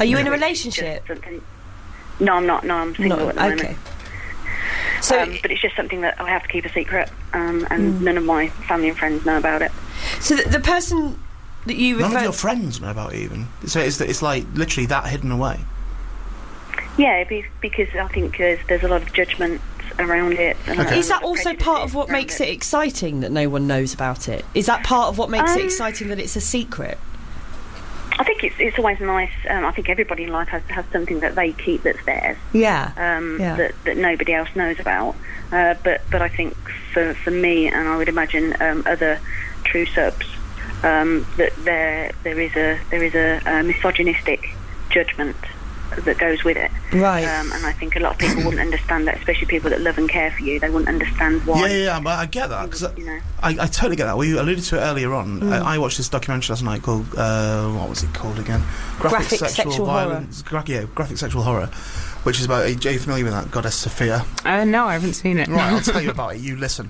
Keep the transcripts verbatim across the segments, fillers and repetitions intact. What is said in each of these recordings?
Are you no, in a relationship? No, I'm not. No, I'm single no, at the okay. moment. So, um, but it's just something that I have to keep a secret, um, and mm. none of my family and friends know about it. So the, the person that you refer... None of your friends know about it even? So it's, it's like literally that hidden away? Yeah, because I think there's, there's a lot of judgment around it. And okay. Is that also part of what makes it. it exciting that no one knows about it? Is that part of what makes um, it exciting that it's a secret? I think it's it's always nice. Um, I think everybody in life has to have something that they keep that's theirs. Yeah. Um, yeah. That, that nobody else knows about. Uh, but but I think for for me, and I would imagine um, other true subs, um, that there there is a there is a, a misogynistic judgment that goes with it. Right. Um, and I think a lot of people wouldn't understand that, especially people that love and care for you. They wouldn't understand why. Yeah, yeah, yeah, but I get that, because you know. I, I totally get that. We alluded to it earlier on. Mm. I, I watched this documentary last night called, uh, what was it called again? Graphic, graphic sexual, sexual violence. Gra- yeah, graphic sexual horror, which is about, are you familiar with that, Goddess Sophia? Uh, no, I haven't seen it. Right, I'll tell you about it, you listen.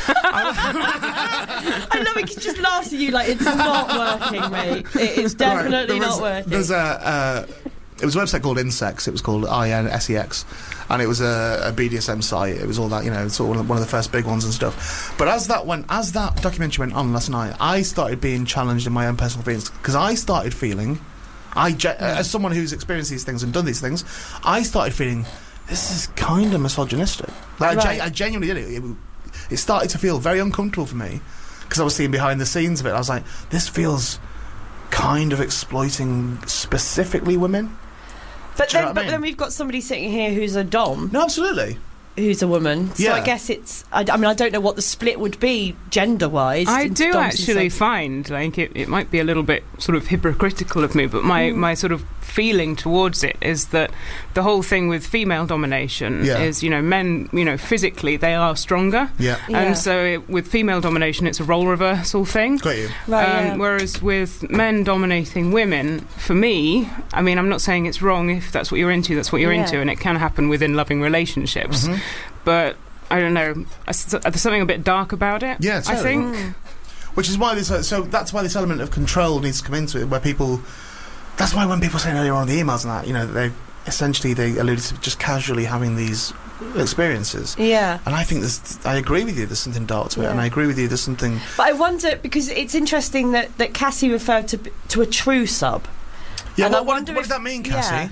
I love it, he just laughs at you like it's not working, mate. It is definitely right, not working. There's a... Uh, It was a website called Insex. It was called I N S E X, and it was a, a B D S M site. It was all that, you know, sort of one of the first big ones and stuff. But as that went, as that documentary went on last night, I started being challenged in my own personal feelings, because I started feeling, I ge- yeah. as someone who's experienced these things and done these things, I started feeling this is kind of misogynistic. Like, right. I, gen- I genuinely did it. it. It started to feel very uncomfortable for me, because I was seeing behind the scenes of it. I was like, this feels kind of exploiting specifically women. But then, you know but I mean? then we've got somebody sitting here who's a dom. No, absolutely. Who's a woman. So yeah. I guess it's... I, I mean, I don't know what the split would be gender-wise. I do actually find, like, it, it might be a little bit sort of hypocritical of me, but my, mm. my sort of feeling towards it is that the whole thing with female domination yeah. is, you know, men, you know, physically they are stronger. Yeah. And yeah. so it, with female domination, it's a role reversal thing. Got you. Right, um, yeah. Whereas with men dominating women, for me, I mean, I'm not saying it's wrong if that's what you're into, that's what you're yeah. into, and it can happen within loving relationships. Mm-hmm. But I don't know. There's something a bit dark about it. Yeah, totally. I think. Mm. Which is why this. Uh, so that's why this element of control needs to come into it, where people. That's why when people say earlier on in the emails and that, you know, they essentially they alluded to just casually having these experiences. Yeah. And I think there's. I agree with you. There's something dark to it, yeah. and I agree with you. There's something. But I wonder, because it's interesting that, that Cassie referred to to a true sub. Yeah. And What, I what, wonder what if, does that mean, Cassie? Yeah.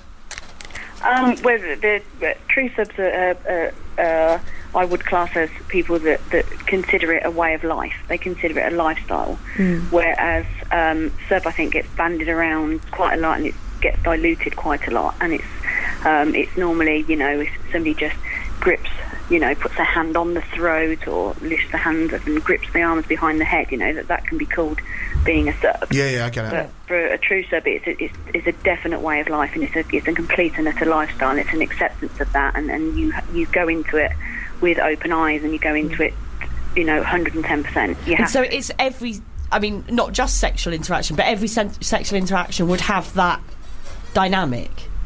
Um, well, the, the, the true subs are, uh, uh, uh, I would class as people that, that consider it a way of life. They consider it a lifestyle. Mm. Whereas um, sub, I think, gets bandied around quite a lot, and it gets diluted quite a lot. And it's um, it's normally, you know, if somebody just grips, you know, puts a hand on the throat or lifts the hands up and grips the arms behind the head, you know, that that can be called being a sub. Yeah, yeah, I get it. But for a true sub, it's a, it's, it's a definite way of life, and it's a, it's a complete and utter lifestyle, and it's an acceptance of that, and, and you you go into it with open eyes, and you go into it, you know, one hundred ten percent. You have and so to. it's every, I mean, not just sexual interaction, but every sen- sexual interaction would have that dynamic.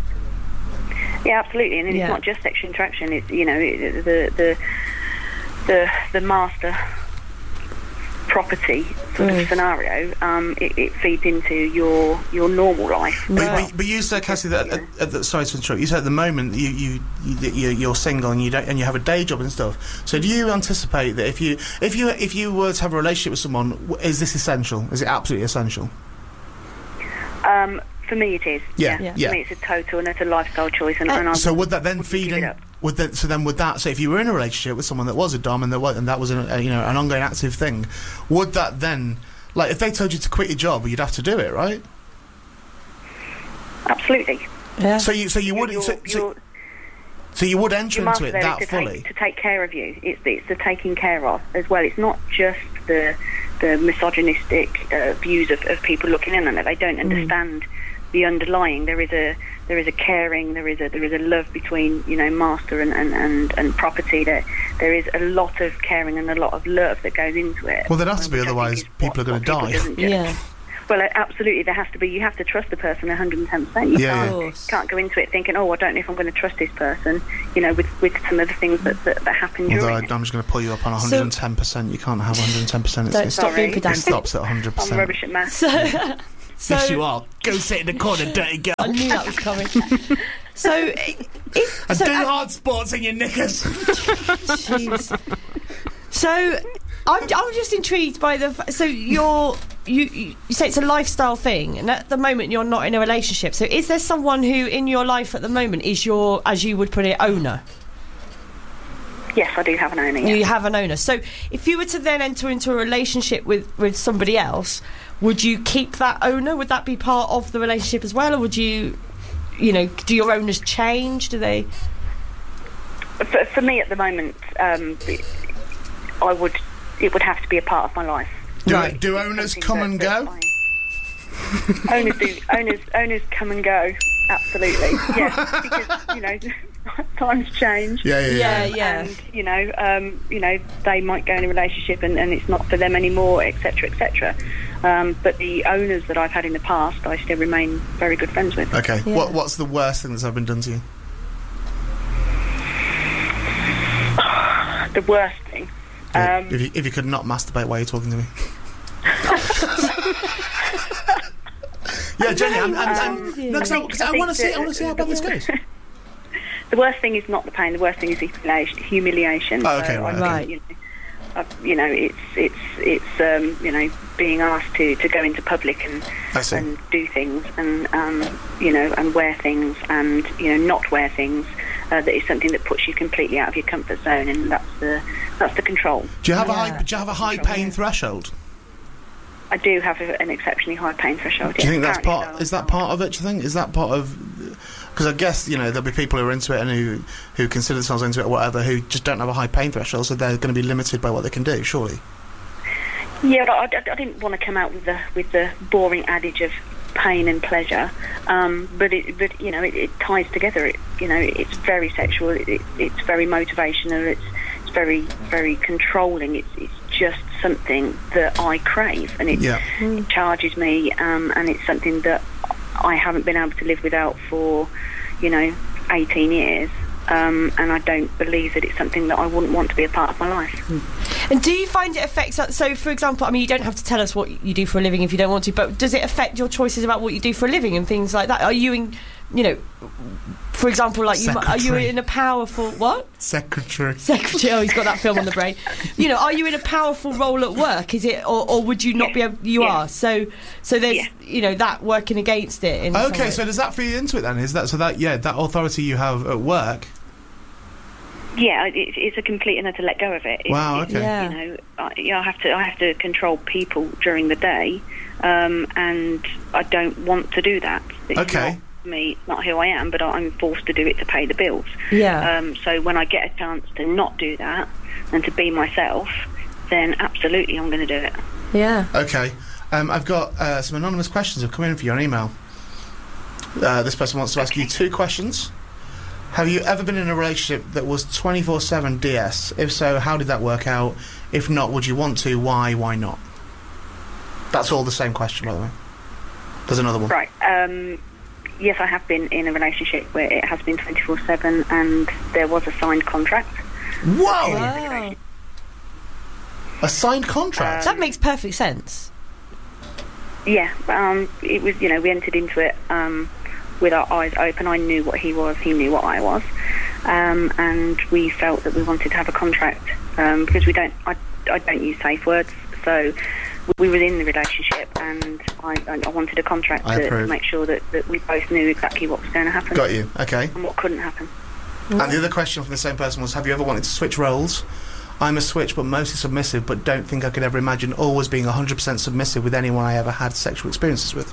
Yeah, absolutely, and yeah. it's not just sexual interaction. It's, you know, the the the the master property sort mm. of scenario. Um, it, it feeds into your your normal life. But, No. but, but you said, Cassie, that at, at the, sorry to interrupt. You said at the moment you you, you you're single and you don't and you have a day job and stuff. So do you anticipate that if you if you if you were to have a relationship with someone, is this essential? Is it absolutely essential? Um, for me, it is. Yeah, yeah. yeah. For me, it's a total and utter lifestyle choice, and, Uh, and I So would that then wouldn't feed give it in? up. Would that so then would that so if you were in a relationship with someone that was a dom and that was, and that was a, a, you know an ongoing active thing, would that then, like, if they told you to quit your job, you'd have to do it, right? Absolutely. Yeah. So you so you would You're- so, so, you're- so you would enter Your into master it there that is to fully. take, to take care of you. It's the, it's the taking care of as well. It's not just the the misogynistic uh, views of, of people looking in on it. They don't understand mm. the underlying. There is a there is a caring. There is a there is a love between, you know, master and and, and, and property. There there is a lot of caring and a lot of love that goes into it. Well, there has to be, which I think otherwise is people what- are going what to people die. doesn't get. Yeah. Well, uh, absolutely, there has to be. You have to trust the person one hundred ten percent. You Yeah, can't, yeah. can't go into it thinking, oh, I don't know if I'm going to trust this person, you know, with, with some of the things that, that, that happen Although during I, it. I'm just going to pull you up on one hundred ten percent. You can't have one hundred ten percent. Don't It stop being Sorry. pedantic. stops at one hundred I'm percent. rubbish at maths. So, So, yes, you are. Go sit in the corner, dirty girl. I knew that was coming. So, if, And so do uh, hard sports in your knickers. jeez. So, I'm I'm just intrigued by the. F- so you're you you say it's a lifestyle thing, and at the moment you're not in a relationship. So, is there someone who in your life at the moment is your, as you would put it, owner? Yes, I do have an owner. Yeah. You have an owner. So, if you were to then enter into a relationship with with somebody else, would you keep that owner? Would that be part of the relationship as well, or would you, you know, do your owners change? Do they? For, for me at the moment, um, I would. It would have to be a part of my life. Do, Right. do owners Something come that- and that go? I- owners do. Owners owners come and go. Absolutely. Yeah. Because you know, times change. Yeah, yeah, Yeah, yeah. yeah. And you know, um, you know, they might go in a relationship and, and it's not for them anymore, et cetera, et cetera. Um, but the owners that I've had in the past, I still remain very good friends with. Okay. Yeah. What What's the worst thing that's ever been done to you? The worst thing. Um, if you if you could not masturbate while you're talking to me. Yeah, Jenny, I'm, I'm, I'm, no, 'cause I, 'cause I I want to think see. I want to see how bad this goes. The worst thing is not the pain. The worst thing is the humiliation. humiliation. Oh, okay, So right, I- okay. Right. You know, I, you know, it's it's it's um, you know, being asked to, to go into public and I see. and do things and um, you know, and wear things and you know, not wear things. Uh, that is something that puts you completely out of your comfort zone, and that's the that's the control. Do you have a Yeah. high? Do you have a high pain threshold? I do have a, an exceptionally high pain threshold. Do you yes, think that's apparently part? so. Is that part of it? Do you think is that part of? Because I guess you know there'll be people who are into it and who who consider themselves into it or whatever who just don't have a high pain threshold, so they're going to be limited by what they can do. Surely. Yeah, but I, I, I didn't want to come out with the with the boring adage of pain and pleasure, um, but it, but you know, it, it ties together. It, you know, it's very sexual. It, it, it's very motivational. It's it's very very controlling. It's it's just something that I crave, and it, Yeah. it charges me, um, and it's something that I haven't been able to live without for, you know, eighteen years. Um, and I don't believe that it's something that I wouldn't want to be a part of my life. And do you find it affects? So, for example, I mean, you don't have to tell us what you do for a living if you don't want to, but does it affect your choices about what you do for a living and things like that? Are you in, you know, for example, like you, are you Secretary. in a powerful what? Secretary. Secretary. Oh, he's got that film on the brain. You know, are you in a powerful role at work? Is it, or, or would you not Yeah. be able? You Yeah. are. So, so there's, Yeah. you know, that working against it. In some Okay, way. so does that feed into it then? Is that so that yeah that authority you have at work? Yeah, it, it's a complete and utter let go of it. It's, Wow, it's, okay. Yeah. You know, I, you know, I have to I have to control people during the day, um, and I don't want to do that. It's Okay. not me, it's not who I am, but I'm forced to do it to pay the bills. Yeah. Um, so when I get a chance to not do that and to be myself, then absolutely I'm going to do it. yeah. Okay, um, I've got uh, some anonymous questions have come in for you on email. Uh, this person wants to ask you two questions. Have you ever been in a relationship that was twenty-four seven D S? If so, how did that work out? If not, would you want to? Why? Why not? That's all the same question, by the way. There's another one. Right. Um, yes, I have been in a relationship where it has been twenty-four seven and there was a signed contract. Whoa! Wow. A signed contract? That makes perfect sense. Yeah, um, it was, you know, we entered into it um, with our eyes open. I knew what he was, he knew what I was, um, and we felt that we wanted to have a contract um, because we don't, I, I don't use safe words, so we were in the relationship and I, I wanted a contract I to, to approve. make sure that, that we both knew exactly what was going to happen Got you. Okay. and what couldn't happen. And the other question from the same person was, have you ever wanted to switch roles? I'm a switch, but mostly submissive, but don't think I could ever imagine always being one hundred percent submissive with anyone I ever had sexual experiences with.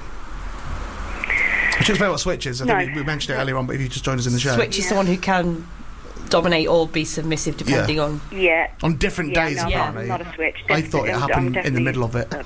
Which explain what switch is. I think No. we, we mentioned it earlier on, but if you just joined us in the show. Switch is Yeah. someone who can dominate or be submissive depending on. Yeah. On different Yeah, days, no, apparently. not a switch. I thought it Definitely- I'm happened in the definitely- middle of it. uh,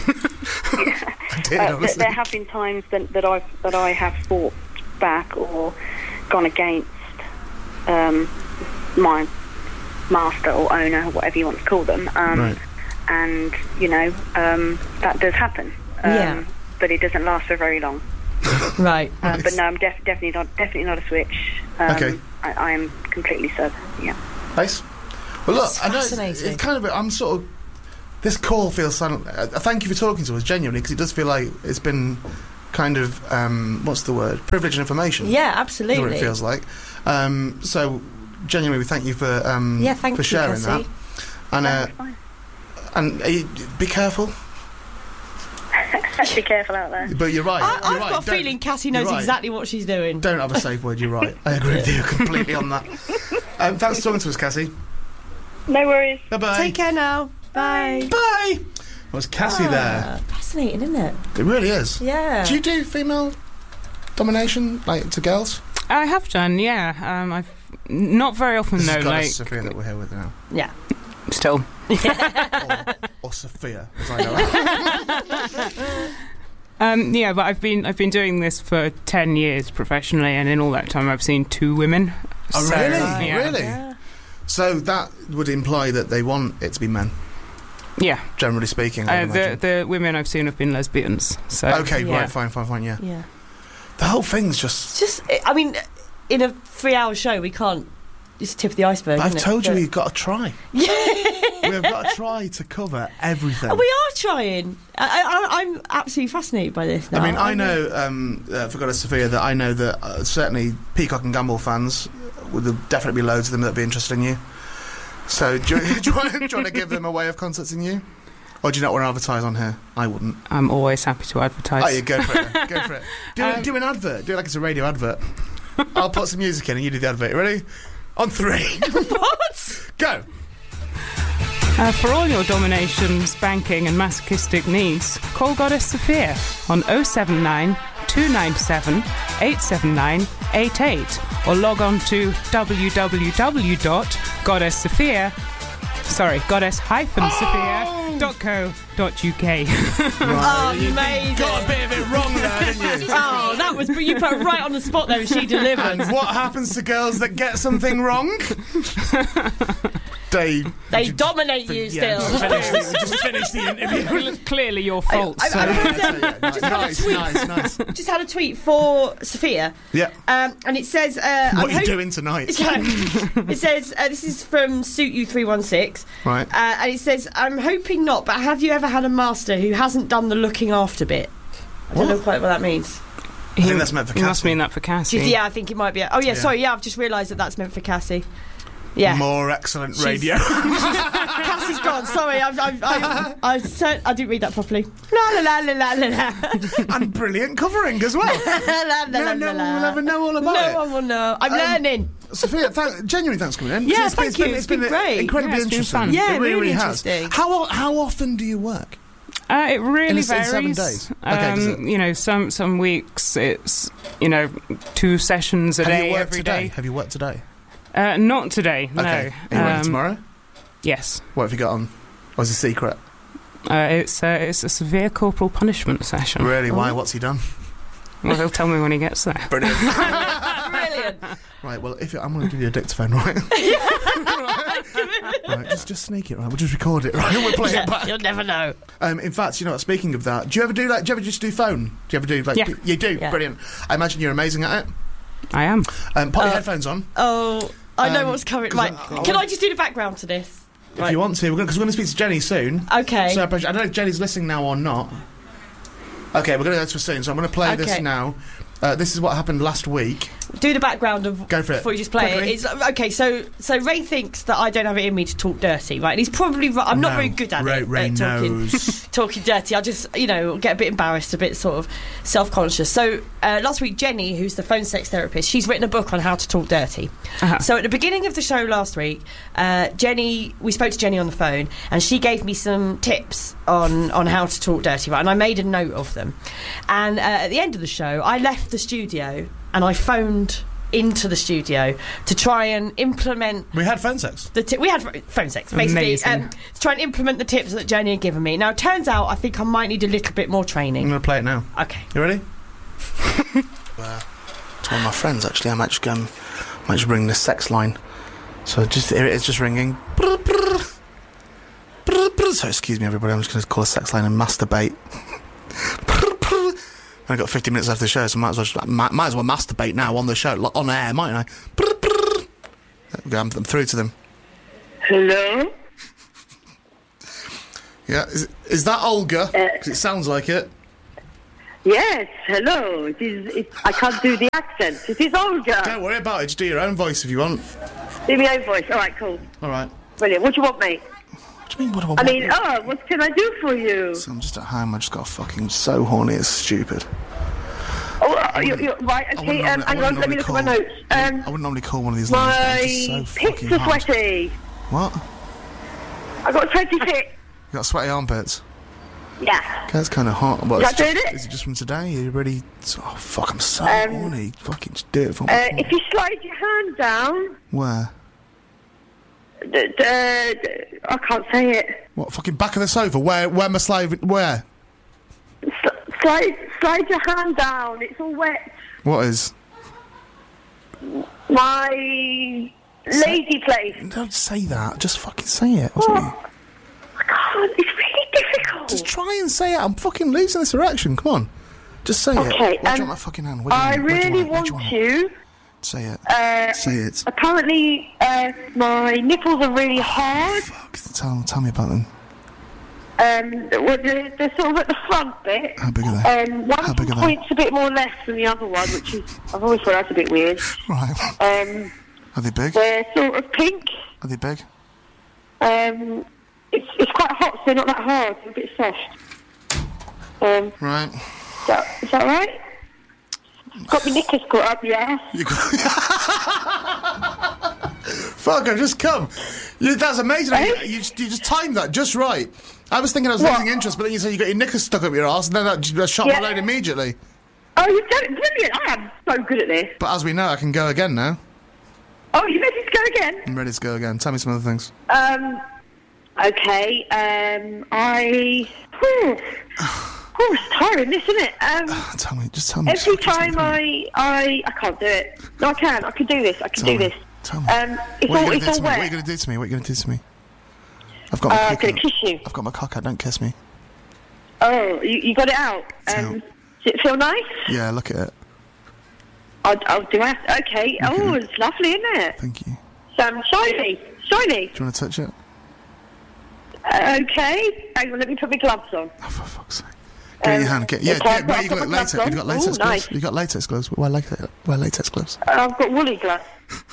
I did, Uh, th- honestly. there have been times that, that I've that I have fought back or gone against um, my master or owner, whatever you want to call them, um, Right. and you know um, that does happen. Um, Yeah. But it doesn't last for very long. Right. Uh, Nice. But no, I'm def- definitely not definitely not a switch. Um, Okay. I, I am completely sub. Yeah. Nice. Well, look, That's I know it's, fascinating. it's kind of. I'm sort of this call feels silent. Uh, thank you for talking to us, genuinely, because it does feel like it's been kind of, um, what's the word? Privileged information. Yeah, Is absolutely. what it feels like. Um, so, genuinely, we thank you for um, Yeah, thank for you, sharing Cassie. that. And, uh, That's fine. and uh, you- be careful. Be careful out there. But you're right. I, you're I've right. got a Don't- feeling Cassie you're knows right. exactly what she's doing. Don't have a safe word, you're right. I agree with you completely on that. Um, thanks for talking to us, Cassie. No worries. Bye-bye. Take care now. Bye. Bye! Was Cassie there? Ah, fascinating, isn't it? It really is. Yeah. Do you do female domination, like, to girls? I have done, yeah. Um, I've not very often, This though. is Goddess Like, Sophia that we're here with now. Yeah. still. or, or Sophia, as I know. Um, yeah, but I've been I've been doing this for ten years professionally, and in all that time, I've seen two women. Oh, So, really? yeah. Really? Yeah. So that would imply that they want it to be men, Yeah. generally speaking. I Uh, would the imagine. the women I've seen have been lesbians. So Okay, Yeah. right, fine, fine, fine, yeah. Yeah. The whole thing's just... It's just, I mean, in a three-hour show, we can't. It's the tip of the iceberg. I've isn't it? told you But- we've got to try. Yeah. We've got to try to cover everything. We are trying. I, I, I'm absolutely fascinated by this now. I mean, I know, um, uh, for Goddess Sophia, that I know that uh, certainly Peacock and Gamble fans, would there definitely be loads of them that'd be interested in you. So, do you, do, you want, do you want to give them a way of contacting you? Or do you not want to advertise on here? I wouldn't. I'm always happy to advertise. Oh, yeah, go for it then. Go for it. Do, Um, do an advert. Do it like it's a radio advert. I'll put some music in and you do the advert. Ready? On three. What? Go. Uh, for all your dominations, banking and masochistic needs, call Goddess Sophia on oh seven nine, two nine seven, eight seven nine eight eight or log on to w w w dot goddess sophia sorry, goddess dash sophia dot co dot u k. Oh, amazing. Got a bit of it wrong there, didn't you? Oh, that was. You put her right on the spot there, and she delivered. And what happens to girls that get something wrong? They They dominate you yeah, still. just finish the, just finish the interview. Clearly your fault. I- so. I- Yeah, Just had a nice, tweet. nice, nice. Just had a tweet for Sophia, Yeah. um, and it says, uh, What I'm are you hop- doing tonight? it says, uh, this is from Suit You three one six, Right. uh, and it says, I'm hoping not, but have you ever had a master who hasn't done the looking after bit? I don't What? know quite what that means. I think that's meant for He must Cassie. mean that for Cassie. Just, yeah, I think it might be. Oh, yeah, Yeah. sorry, yeah, I've just realised that that's meant for Cassie. Yeah. More excellent She's- radio. Cassie's gone. Sorry, I've, I've, I, I, said, I didn't read that properly. La la la la la la. And brilliant covering as well. la, la, No, la, no la, one la. will ever know all about No it. one will know. I'm Um, learning. Sophia, thank, genuinely thanks for coming in. Yeah, It's thank it's been, you. It's It's been been great. incredibly Yeah, it's been interesting. fun. Yeah, it really, really has. interesting. How how often do you work? Uh, it really In a- in varies. seven days? Okay, Um, does it? You know, some some weeks it's you know two sessions a Have day you worked every today? day. Have you worked today? Uh, not today. Okay. No. Are you working Um, tomorrow? Yes. What have you got on? Or is it a secret? Uh, it's uh, it's a severe corporal punishment session. Really? Oh. Why? What's he done? Well, he'll tell me when he gets there. Brilliant. Brilliant. Right, well, if you, I'm going to give you a dictaphone, right? right? Right, just just sneak it, right? We'll just record it, right? We'll play Yeah, it back. you'll never know. Um, in fact, you know what? Speaking of that, do you ever do like? Do you ever just do phone? Do you ever do like? Yeah. p- You do. Yeah. Brilliant. I imagine you're amazing at it. I am. Um, put your Uh, headphones on Oh, I know Um, what's coming. 'cause Right, I- can I just do the background to this? if Right. you want to. We're because we're going to speak to Jenny soon. Okay. So I don't know if Jenny's listening now or not. Okay, we're going to go to her soon. So I'm going to play this Okay. now. Uh, this is what happened last week. do the background of Go for it. before you just play Quickly. it. It's, okay, so so Ray thinks that I don't have it in me to talk dirty, right? And he's probably right. I'm not No, very good at Ray, it. Ray at talking, knows. talking dirty. I just, you know, get a bit embarrassed, a bit sort of self-conscious. So uh, last week, Jenny, who's the phone sex therapist, she's written a book on how to talk dirty. Uh-huh. So at the beginning of the show last week, uh, Jenny, we spoke to Jenny on the phone, and she gave me some tips on on how to talk dirty, right? And I made a note of them. And uh, at the end of the show, I left the studio and I phoned into the studio to try and implement We had phone sex. the ti- we had phone sex basically Amazing. um, to try and implement the tips that Jenny had given me. Now it turns out I think I might need a little bit more I'm training. going to play it now. Okay. You ready? uh, it's one of my friends, actually. I might just, um, I might just ring the sex line. So just here it is, just ringing. So excuse me, everybody. I'm just going to call a sex line and masturbate. I've got fifty minutes left of the show, so I might as well just, might, might as well masturbate now on the show, like, on air, mightn't I? There we go, I'm, I'm through to them. Hello? Yeah, is, is that Olga? Because it sounds like it. Yes, hello. It is. It, I can't do the accent. It is Olga. Don't worry about it. Just do your own voice if you want. Do my own voice. All right, cool. All right. Brilliant. What do you want, mate? What do you mean, what do I want? I mean, oh, what can I do for you? So I'm just at home. I just got fucking so horny. It's stupid. Oh, uh, you're, you're right. Okay. Um, hang on. Let me look at my notes. Um, I wouldn't normally call one of these lines. my But it's so fucking pits are hot. sweaty. What? I got twenty pits. You got sweaty armpits. Yeah. Okay, that's kind of hot. What, Is it's that doing just- it? Is it just from today? You really? Oh fuck! I'm so Um, horny. Fucking just do it for me. Uh, if you slide your hand down, Where? d- d- d- I can't say it. What? Fucking back of the sofa? Where? Where my slave? Where? S- slide, slide your hand down. It's all wet. What is? My lazy place. Don't say that. Just fucking say it. What's with you? I can't. It's really difficult. Just try and say it. I'm fucking losing this erection. Come on. Just say it. Okay, Where do you um, want my fucking hand? Where do you I want it? Where do you really want it? Where want do you want it? you. Say it. Uh, Say it. Apparently, uh, my nipples are really hard. Fuck. Tell, tell me about them. Um, well, they're, they're sort of at the front bit. How big are they? Um, one How of big them are they? points a bit more left than the other one, which is I've always thought that's a bit weird. Right. Um, Are they big? they're sort of pink. Are they big? Um, it's it's quite hot, so they're not that hard. They're a bit soft. Um, Right. is that, is that right? Got my knickers caught up your ass. You got Fuck, I've just come. You, that's amazing. Eh? You, you, just, you just timed that just right. I was thinking I was What? losing interest, but then you said you got your knickers stuck up your arse, and then that just shot Yeah. my load immediately. Oh, you've done it brilliant. I am so good at this. But as we know, I can go again now. Oh, you ready to go again? I'm ready to go again. Tell me some other things. Um, okay, um, I... Whew. Oh, it's tiring, this, isn't it? Um, Tell me, just tell me. every just fucking time tell me. I, I... I can't do it. No, I can. I can do this. I can Tell do me. this. Tell me. Um, it's What are all, you it's going to do all to me? What are you wet. going to do to me? What are you going to do to me? I've got my Uh, cock gonna out. kiss you. I've got my cock out. Don't kiss me. Oh, you, you got it out. Um, does it feel nice? Yeah, look at it. I'll, I'll do it. Okay. Oh, it's lovely, isn't it? Thank you. Um, shiny. Shiny. Do you want to touch it? Uh, okay. Hang on, let me put my gloves on. Oh, for fuck's sake. Get Um, your hand. Get, yeah, okay, yeah, I've where got- you got I've got latex? gloves You've got on. latex Ooh, gloves? nice. You've got latex gloves? Wear latex, wear latex gloves. I've got woolly gloves.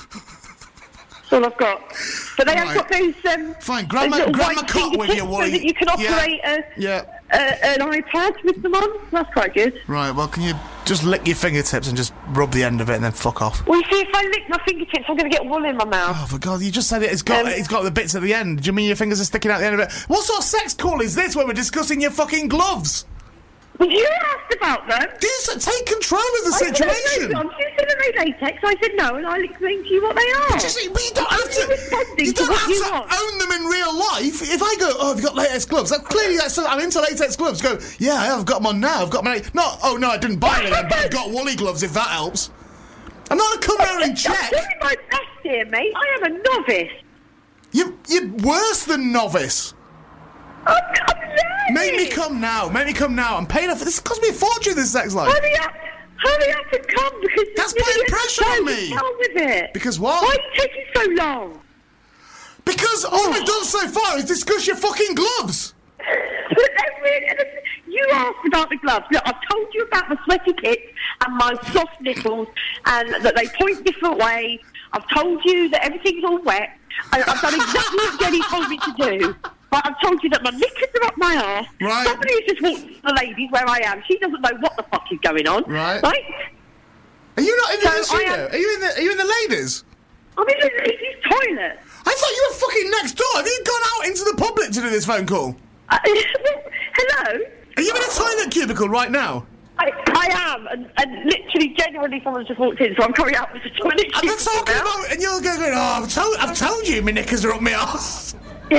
That's all I've got. But they Right. have got those. Um, Fine, grab those my, little grab white my cock with fingertips your woolly... So that you can operate yeah. a, Yeah. a, an iPad with them on. That's quite good. Right, well, can you just lick your fingertips and just rub the end of it and then fuck off? Well, you see, if I lick my fingertips, I'm going to get wool in my mouth. Oh, for God, you just said it. It's got, Um, it's got the bits at the end. Do you mean your fingers are sticking out the end of it? What sort of sex call is this where we're discussing your fucking gloves? Well, you asked about them. Do so, take control of the I said, situation. no, you said are they latex? I said no, and I'll explain to you what they are. Just, but you don't have I'm to. responding You to don't what have you to want. own them in real life. If I go, oh, have you got latex gloves? That clearly, that's I'm into latex gloves. Go, yeah, I've got them on now. I've got my. Not, oh no, I didn't buy any, but I've got woolly gloves. If that helps. I'm not gonna come round and I'm check. doing my best here, mate. I am a novice. You, you're worse than novice. I'm, I'm learning. Make me come now. Make me come now. I'm paying off. This cost me a fortune. This sex life. Hurry up. Hurry up and come, because... That's you're putting gonna pressure get on so me. Get on with it. Because what? Why are you taking so long? Because all we've done so far is discuss your fucking gloves. But they're really... You asked about the gloves. Look, I've told you about the sweaty pits and my soft nipples, and that they point different ways. I've told you that everything's all wet. I, I've done exactly what Jenny told me to do. But I've told you that my knickers are up my arse. Right. Somebody who's just walked to the ladies where I am. She doesn't know what the fuck is going on. Right. Right? Are you not in So the I studio? am- Are you in the? Are you in the ladies? I'm in the ladies' toilet. I thought you were fucking next door. Have you gone out into the public to do this phone call? Uh, well, hello? Are you in a toilet cubicle right now? I, I am, and, and literally, genuinely, someone's just walked in, so I'm coming out with the toilet And they're cubicle talking now. about, and you're going, oh, I've told, I've told you, my knickers are up my arse.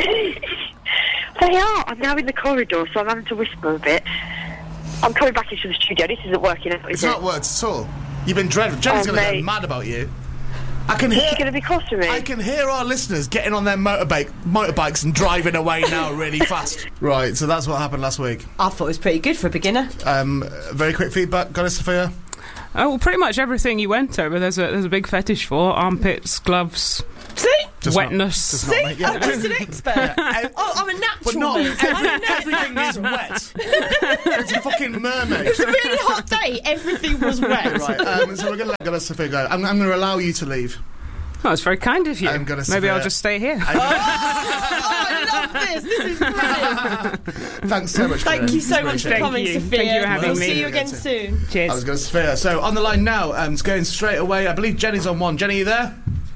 They are. I'm now in the corridor, so I'm having to whisper a bit. I'm coming back into the studio. This isn't working out, is It's it? not words at all. You've been dreadful. Jenny's Oh, going to mate. go mad about you. I can Is hear. she going to be cross with me? I can hear our listeners getting on their motorbike, motorbikes and driving away now really fast. Right, so that's what happened last week. I thought it was pretty good for a beginner. Um, very quick feedback, Goddess Sophia. Oh, well, pretty much everything you went over. There's a there's a big fetish for armpits, gloves. See? Does not- wetness. does See, not make- yeah. I'm just an expert. Oh, I'm a natural. But not man. I'm a every, nat- everything is wet. It's a fucking mermaid. It was a really hot day. Everything was wet. Right, um, so we're going to let Goddess Sophia go. I'm, I'm going to allow you to leave. Oh, it's very kind of you. I'm gonna Maybe say- I'll just stay here. Oh, I love this. This is brilliant. Thanks so much. Thank for you so much for Thank coming, you. Sophia. Thank you for having we'll me. see you again soon. I was Cheers. going to Sophia. So on the line now, um, it's going straight away. I believe Jenny's on one. Jenny, you there?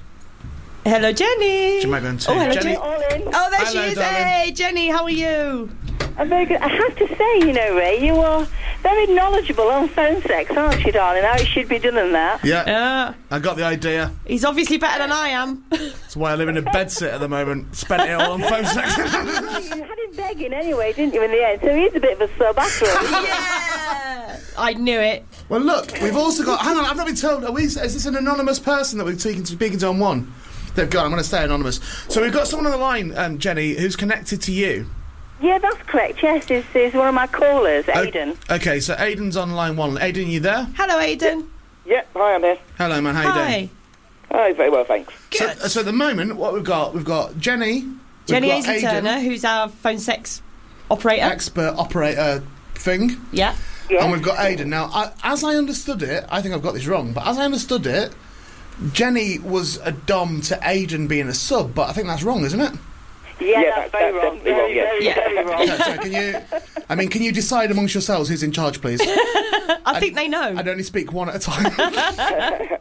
Hello, Jenny. She might be on two. Oh, hello, Jenny. Jenny. All in. Oh, there Hello, she is. darling. Hey, Jenny, how are you? I'm very good. I have to say, you know, Ray, you are very knowledgeable on phone sex, aren't you, darling? How it should be done in that. Yeah, Uh, I got the idea. he's obviously better than I am. That's why I live in a bedsit at the moment. Spent it all on phone sex. You had him begging anyway, didn't you, in the end? So he's a bit of a sub after all. Yeah. I knew it. Well, look, we've also got. Hang on, I've not been told. Are we, is this an anonymous person that we're speaking to, speaking to on one? They've gone. I'm going to stay anonymous. So we've got someone on the line, um, Jenny, who's connected to you. Yeah, that's correct. Yes, is is one of my callers, Aidan. O- okay, so Aidan's on line one. Aidan, you there? Hello, Aidan. Yeah, hi, I'm here. Hello, man. How you Hi. doing? Hi, very well, thanks. So, Good. so at the moment, what we've got, we've got Jenny, we've Jenny got Aisley Aidan, Turner, who's our phone sex operator. expert operator thing, Yeah. Yeah. and we've got Aidan. Now, I, as I understood it, I think I've got this wrong, but as I understood it, Jenny was a dom to Aidan being a sub, but I think that's wrong, isn't it? Yeah, Yeah, that's that's- very that's wrong. definitely wrong, Very, yeah. very, Yeah. very wrong. Okay, so can you? I mean, can you decide amongst yourselves who's in charge, please? I think they know. I'd only speak one at a time.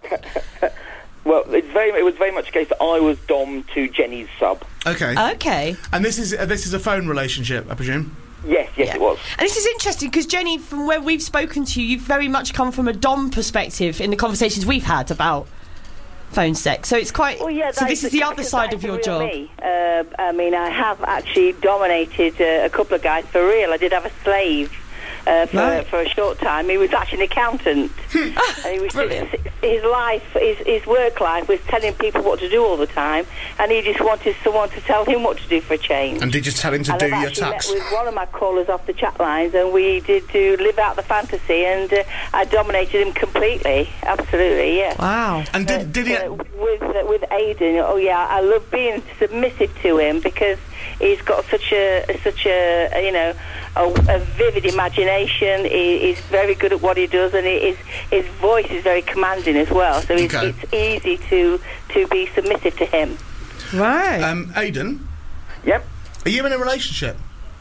Well, it's very, it was very much a case that I was dom to Jenny's sub. Okay, Okay. and this is uh, this is a phone relationship, I presume. Yes, yes, Yeah. it was. And this is interesting because, Jenny, from where we've spoken to you, you've very much come from a dom perspective in the conversations we've had about phone sex. So it's quite. Well, yeah, so that this is is the the- other because side that of is your the real job. me. Uh, I mean, I have actually dominated uh, a couple of guys for real. I did have a slave uh, for, Right. for a short time. He was actually an accountant. and he was Brilliant. his life, his, his work life was telling people what to do all the time, and he just wanted someone to tell him what to do for a change. And did you tell him to And do I've your actually tax? met with one of my callers off the chat lines, and we did do live out the fantasy, and uh, I dominated him completely. Absolutely, yeah. Wow. And did did he? Uh, with uh, with Aidan, oh yeah, I love being submissive to him because he's got such a such a you know a, a vivid imagination. He, he's very good at what he does, and he, his his voice is very commanding as well. So it's, Okay. it's easy to to be submissive to him. Right. Um, Aidan, Yep. are you in a relationship?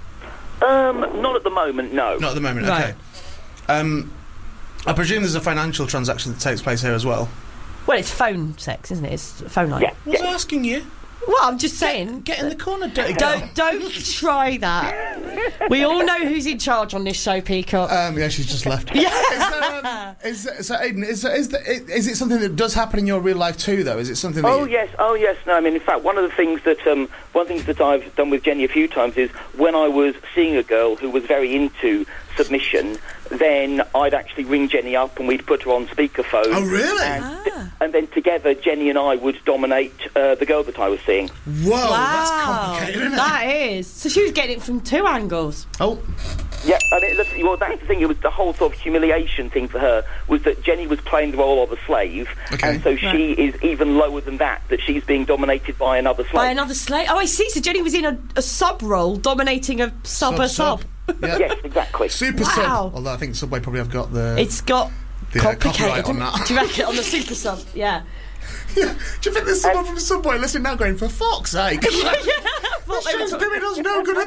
Um, not at the moment, no. Not at the moment. Right. Okay. Um, I presume there's a financial transaction that takes place here as well. well, it's phone sex, isn't it? It's a phone line. Yeah, I was yeah. asking you. Well, I'm just saying. Get in the corner, dirty girl. Don't don't try that. We all know who's in charge on this show, Peacock. Um, yeah, she's just left. Yeah. Is, there, um, is, so, Aidan, is, is, the, is it something that does happen in your real life too, though? Is it something that Oh you, yes, oh yes. No, I mean, in fact, one of the things that um, one of the things that I've done with Jenny a few times is when I was seeing a girl who was very into submission, then I'd actually ring Jenny up and we'd put her on speakerphone. Oh, really? And, Ah. and then together, Jenny and I would dominate uh, the girl that I was seeing. Whoa, wow. that's complicated, isn't it? That is. So she was getting it from two angles. Oh, Yeah, and it, look, well, that's the thing. It was the whole sort of humiliation thing for her was that Jenny was playing the role of a slave, Okay. and so she is even lower than that. That she's being dominated by another slave. By another slave. Oh, I see. So Jenny was in a, a sub role, dominating a sub, a sub. Yeah. Yes, exactly. Super Wow. sub. Although I think Subway probably have got the. It's got The, uh, complicated. copyright on that. Do you reckon on the super sub? Yeah. Yeah. Do you think there's someone from Subway listening now going, for fuck's sake? I This thought they were show's talking- doing us no good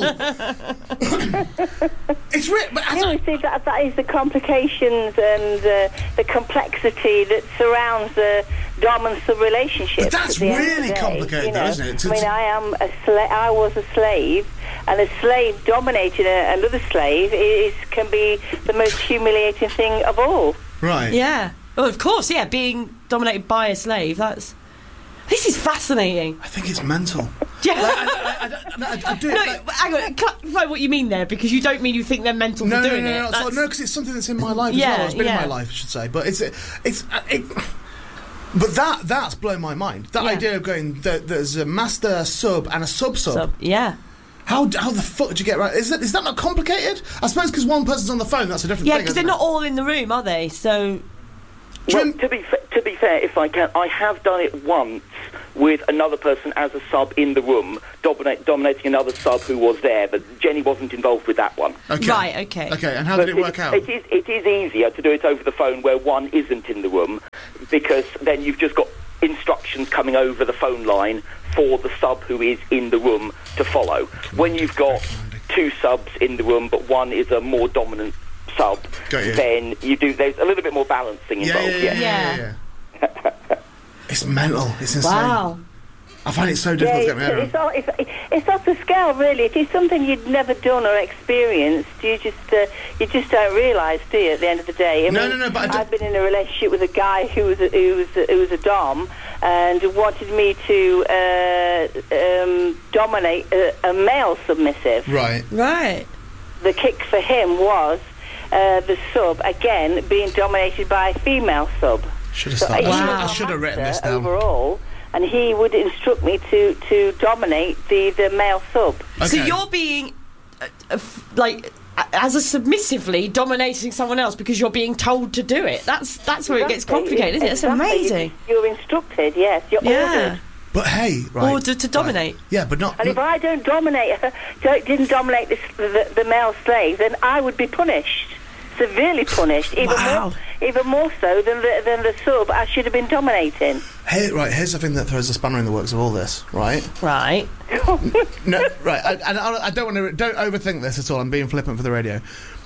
at all. It's weird, but I Yeah, don't- we see that that is the complications and uh, the complexity that surrounds the dom and sub relationship. But that's at the end of the really day, complicated you though, know. isn't it? To- I mean, to- I am a sla- I was a slave, and a slave dominating a, another slave is can be the most humiliating thing of all. right. Yeah. Well, of course, yeah. Being dominated by a slave. That's. This is fascinating. I think it's mental. Yeah. Like, I, I, I, I, I do. No, like- hang on. Clarify what you mean there, because you don't mean you think they're mental no, for no, doing no, it. no, no, That's- no, because it's something that's in my life as Yeah, well. It's been yeah. in my life, I should say. But it's, it's, uh, it, but that that's blown my mind. That Yeah. idea of going, that there's a master sub and a sub sub. Sub, yeah. How how the fuck did you get right? Is that is that not complicated? I suppose because one person's on the phone, that's a different Yeah, thing. because they're isn't not all in the room, are they? So. Well, Jim- to be fa- to be fair, if I can, I have done it once with another person as a sub in the room, dominate, dominating another sub who was there, but Jenny wasn't involved with that one. Okay. Right, okay. Okay, and how But did it work out? It is, it is easier to do it over the phone where one isn't in the room, because then you've just got instructions coming over the phone line for the sub who is in the room to follow. When you've got two subs in the room, but one is a more dominant sub, Got you. then you do. There's a little bit more balancing Yeah, involved. yeah, yeah, yeah, yeah. It's mental. It's insane. Wow. I find it so difficult Yeah, to get my head it's, around. it's, all, it's, it's off the scale, really. If it's something you'd never done or experienced, you just uh, you just don't realise, do you? At the end of the day, I No, mean, no, no, but I don't- I've been in a relationship with a guy who was a, who was a, who was a dom and wanted me to uh, um, dominate a, a male submissive. Right. Right. The kick for him was uh, the sub again being dominated by a female sub. Should have So started. he I should- was I the should have written master this down. overall, and he would instruct me to, to dominate the, the male sub. So Okay. you're being, uh, uh, f- like, a- as a submissively dominating someone else because you're being told to do it. That's that's where it gets Exactly. complicated, isn't it? It's Exactly. amazing. You're instructed, yes. You're Yeah. ordered. But hey, right. Ordered to dominate. Right. Yeah, but not. And if I don't dominate her, don't, didn't dominate this, the, the male slave, then I would be punished. Severely punished. Even Wow. more even more so than the, than the sub I should have been dominating. Hey, right. Here's the thing that throws a spanner in the works of all this. Right. Right. No. Right. I, and I, I don't want to. Don't overthink this at all. I'm being flippant for the radio.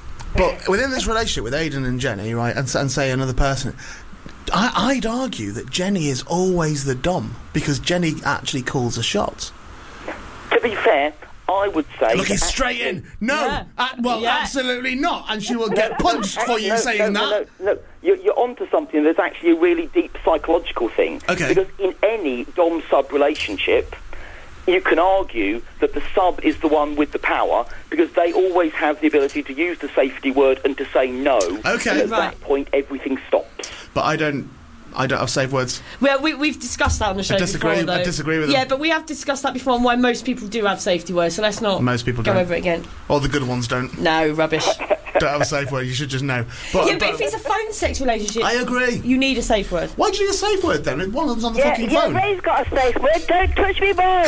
But within this relationship with Aidan and Jenny, right, and, s- and say another person, I, I'd argue that Jenny is always the dom because Jenny actually calls the shots. To be fair, I would say... Looking that straight actually- in. No. Yeah. Uh, well, Yeah. absolutely not. And she will get punched for you no, saying no, that. No, no, no. You're, you're onto something that's actually a really deep psychological thing. Okay. Because in any dom-sub relationship, you can argue that the sub is the one with the power because they always have the ability to use the safety word and to say no. Okay. And at Right. that point, everything stops. But I don't. I don't have safe words. Well, we, we've discussed that on the show disagree- before, though. I disagree with them. Yeah, but we have discussed that before on why most people do have safety words, so let's not Most people go don't. over it again. All the good ones don't. No, rubbish. Don't have a safe word. You should just know. But, Yeah, but if it's a phone sex relationship, I agree. you need a safe word. Why do you need a safe word then? If one of them's on the Yeah, fucking yeah, phone. Ray's got a safe word. Don't touch me, balls.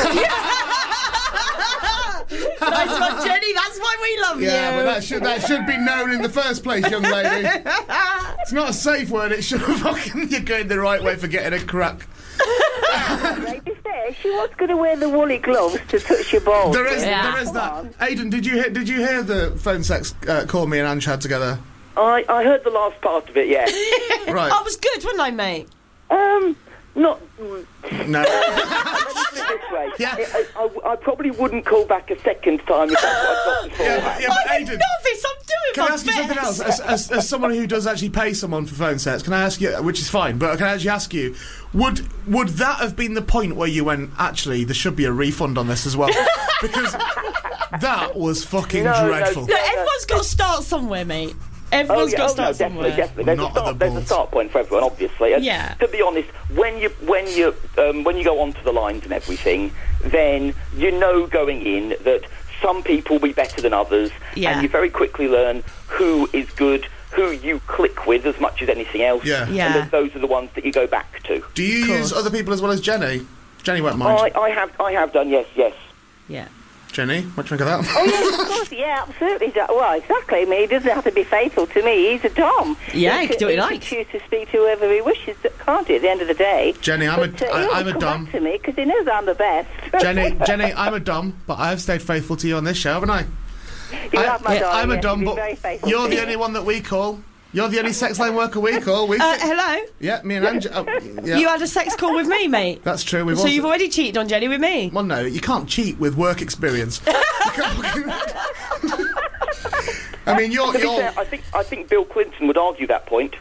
Nice one, Jenny. That's why we love Yeah, you. but that should that should be known in the first place, young lady. It's not a safe word. It should fucking you're going the right way for getting a crack. Ray, be fair, she was going to wear the woolly gloves to touch your balls. There is Yeah. there is Come that. on. Aidan, did you hear did you hear the phone sex uh, call me and Ange had together? I, I heard the last part of it, yeah. Right. I was good, wasn't I, mate? um, not... No. Let me put it this way. Yeah. I, I, I probably wouldn't call back a second time if that's what I got before. Yeah, but, yeah, but I'm a Aidan. novice. I'm doing Can my I ask you best. something else? As, as, as someone who does actually pay someone for phone sets, can I ask you, which is fine, but can I actually ask you, would would that have been the point where you went, actually, there should be a refund on this as well? Because that was fucking No, no, dreadful. Look, everyone's got to start somewhere, mate. Everyone's oh, yeah, got to oh, start no, definitely, somewhere. definitely. There's, a Not start, at the there's a balls. start point for everyone, obviously. And Yeah. to be honest, when you when you um, when you go onto the lines and everything, then you know going in that some people will be better than others, Yeah. and you very quickly learn who is good, who you click with as much as anything else. Yeah. Yeah. And then those are the ones that you go back to. Do you Course. use other people as well as Jenny? Jenny won't mind. I, I have I have done, yes, yes. Yeah. Jenny, what do you think of that? Oh, yes, of course, yeah, absolutely. Well, exactly. I mean, he doesn't have to be faithful to me. He's a dom. Yeah, he can do what he can likes. choose to speak to whoever he wishes, can't he, at the end of the day? Jenny, I'm a- But, uh, I- he'll I'm a come dom. back to me, because he knows I'm the best. Jenny, Jenny, I'm a dom, but I have stayed faithful to you on this show, haven't I? You I, have, my yeah, darling, I'm a yes, dom, you've been very but faithful you're to the me. only one that we call. You're the only sex line worker we call. We Uh, hello? yeah, me and Ange. Oh, yeah. You had a sex call with me, mate. That's true. We've So also, you've already cheated on Jenny with me. well, no, you can't cheat with work experience. You can't fucking- I mean, you're To be you're. fair, I think I think Bill Clinton would argue that point.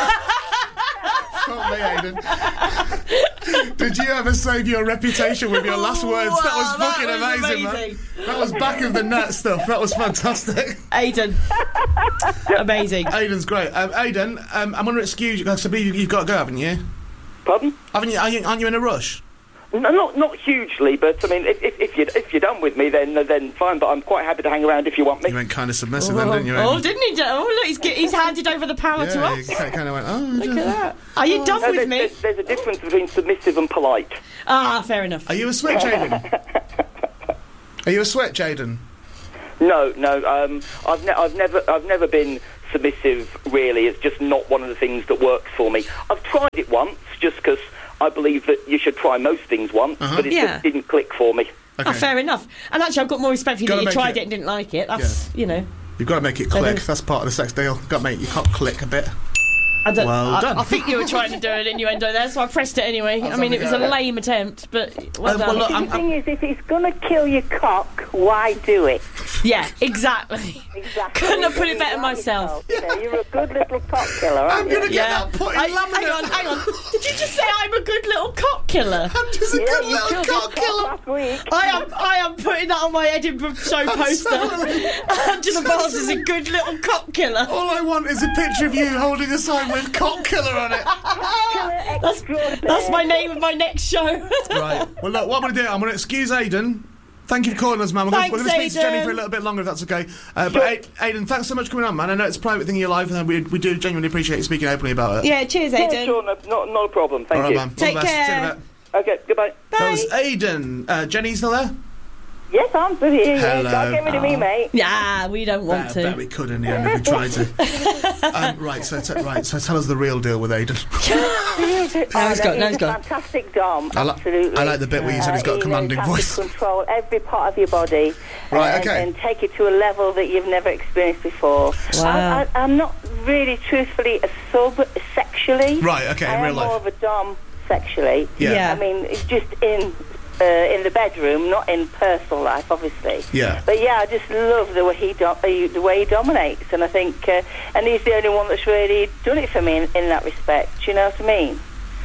Fuck me, Aidan. Did you ever save your reputation with your last words? That was Wow, that fucking was amazing, amazing. man. That was back of the net stuff. That was fantastic. Aidan. Amazing. Aidan's great. Um, Aidan, um, I'm going to excuse you because I believe you've got to go, haven't you? Pardon? Haven't you? Are you? Aren't you in a rush? No, not not hugely, but I mean, if if, if you if you're done with me, then then fine. But I'm quite happy to hang around if you want me. You went kind of submissive Oh, then, didn't you? oh, Amy? didn't he? Jo- Oh, look, he's, get, he's handed over the power to Yeah, us. you kind of went, oh, Look at that. Are you done No, with there's, me? there's, there's a difference between submissive and polite. Ah, fair enough. Are you a switch, Aidan? Are you a switch, Aidan? No, no. Um, I've ne- I've never I've never been submissive. Really, it's just not one of the things that works for me. I've tried it once, just because I believe that you should try most things once, Uh-huh. but it Yeah. just didn't click for me. Okay. Oh, fair enough. And actually, I've got more respect for you Gotta that you make tried it- it and didn't like it. That's, you know... You've got to make it So click. then- That's part of the sex deal. Got to make your cock click a bit. I don't, Well I, done. I think you were trying to do an innuendo there, so I pressed it anyway. I mean, it was a lame attempt, but well Uh, done. well, look, The I'm- thing is, if it's going to kill your cock, why do it? Yeah, exactly. Exactly. Couldn't have put it You better like myself. yourself, You know, you're a good little cock killer, aren't I'm you? going to get Yeah. that put in I- laminate. hang on, hang on. Did you just say I'm a good little cock killer? I'm just a Yeah, good you little killed your cock cock killer. last week. I am, I am putting that on my Edinburgh show poster. sorry. Angela Bars is a good little cock killer. All I want is a picture of you holding a sign with cock killer on it. That's, that's my name of my next show. Right. Well, look, what I'm going to do, I'm going to excuse Aidan. Thank you for calling us, man. We're going Thanks, to speak to Jenny Aidan. for a little bit longer, if that's okay. Uh, but Ai- Aidan, thanks so much for coming on, man. I know it's a private thing in your life, and we, we do genuinely appreciate you speaking openly about it. Yeah, cheers, Yeah, Aidan. sure, no, not not a problem. Thank All right, you. man. All Take the best. See you in a care. bit. Okay, goodbye. That was Aidan. Uh, Jenny, still there? Yes, I'm good here. Hello. Yeah. Don't get rid of me, mate. Yeah, we don't want Bet, to. bet we could in the end if we tried to. um, right, so t- right, so tell us the real deal with Aidan. Oh, he's got- no, no, he's he's a got- fantastic dom, I li- absolutely. I like the bit where you said he's got a he commanding knows how voice. to control every part of your body. Right, and, okay. And take it to a level that you've never experienced before. Wow. I, I, I'm not really, truthfully, a sub sexually. Right, okay, I in am real life. more of a dom sexually. Yeah. Yeah. I mean, it's just in uh, in the bedroom, not in personal life, obviously. Yeah. But yeah, I just love the way he do- uh, the way he dominates, and I think, uh, and he's the only one that's really done it for me in, in that respect. Do you know what I mean?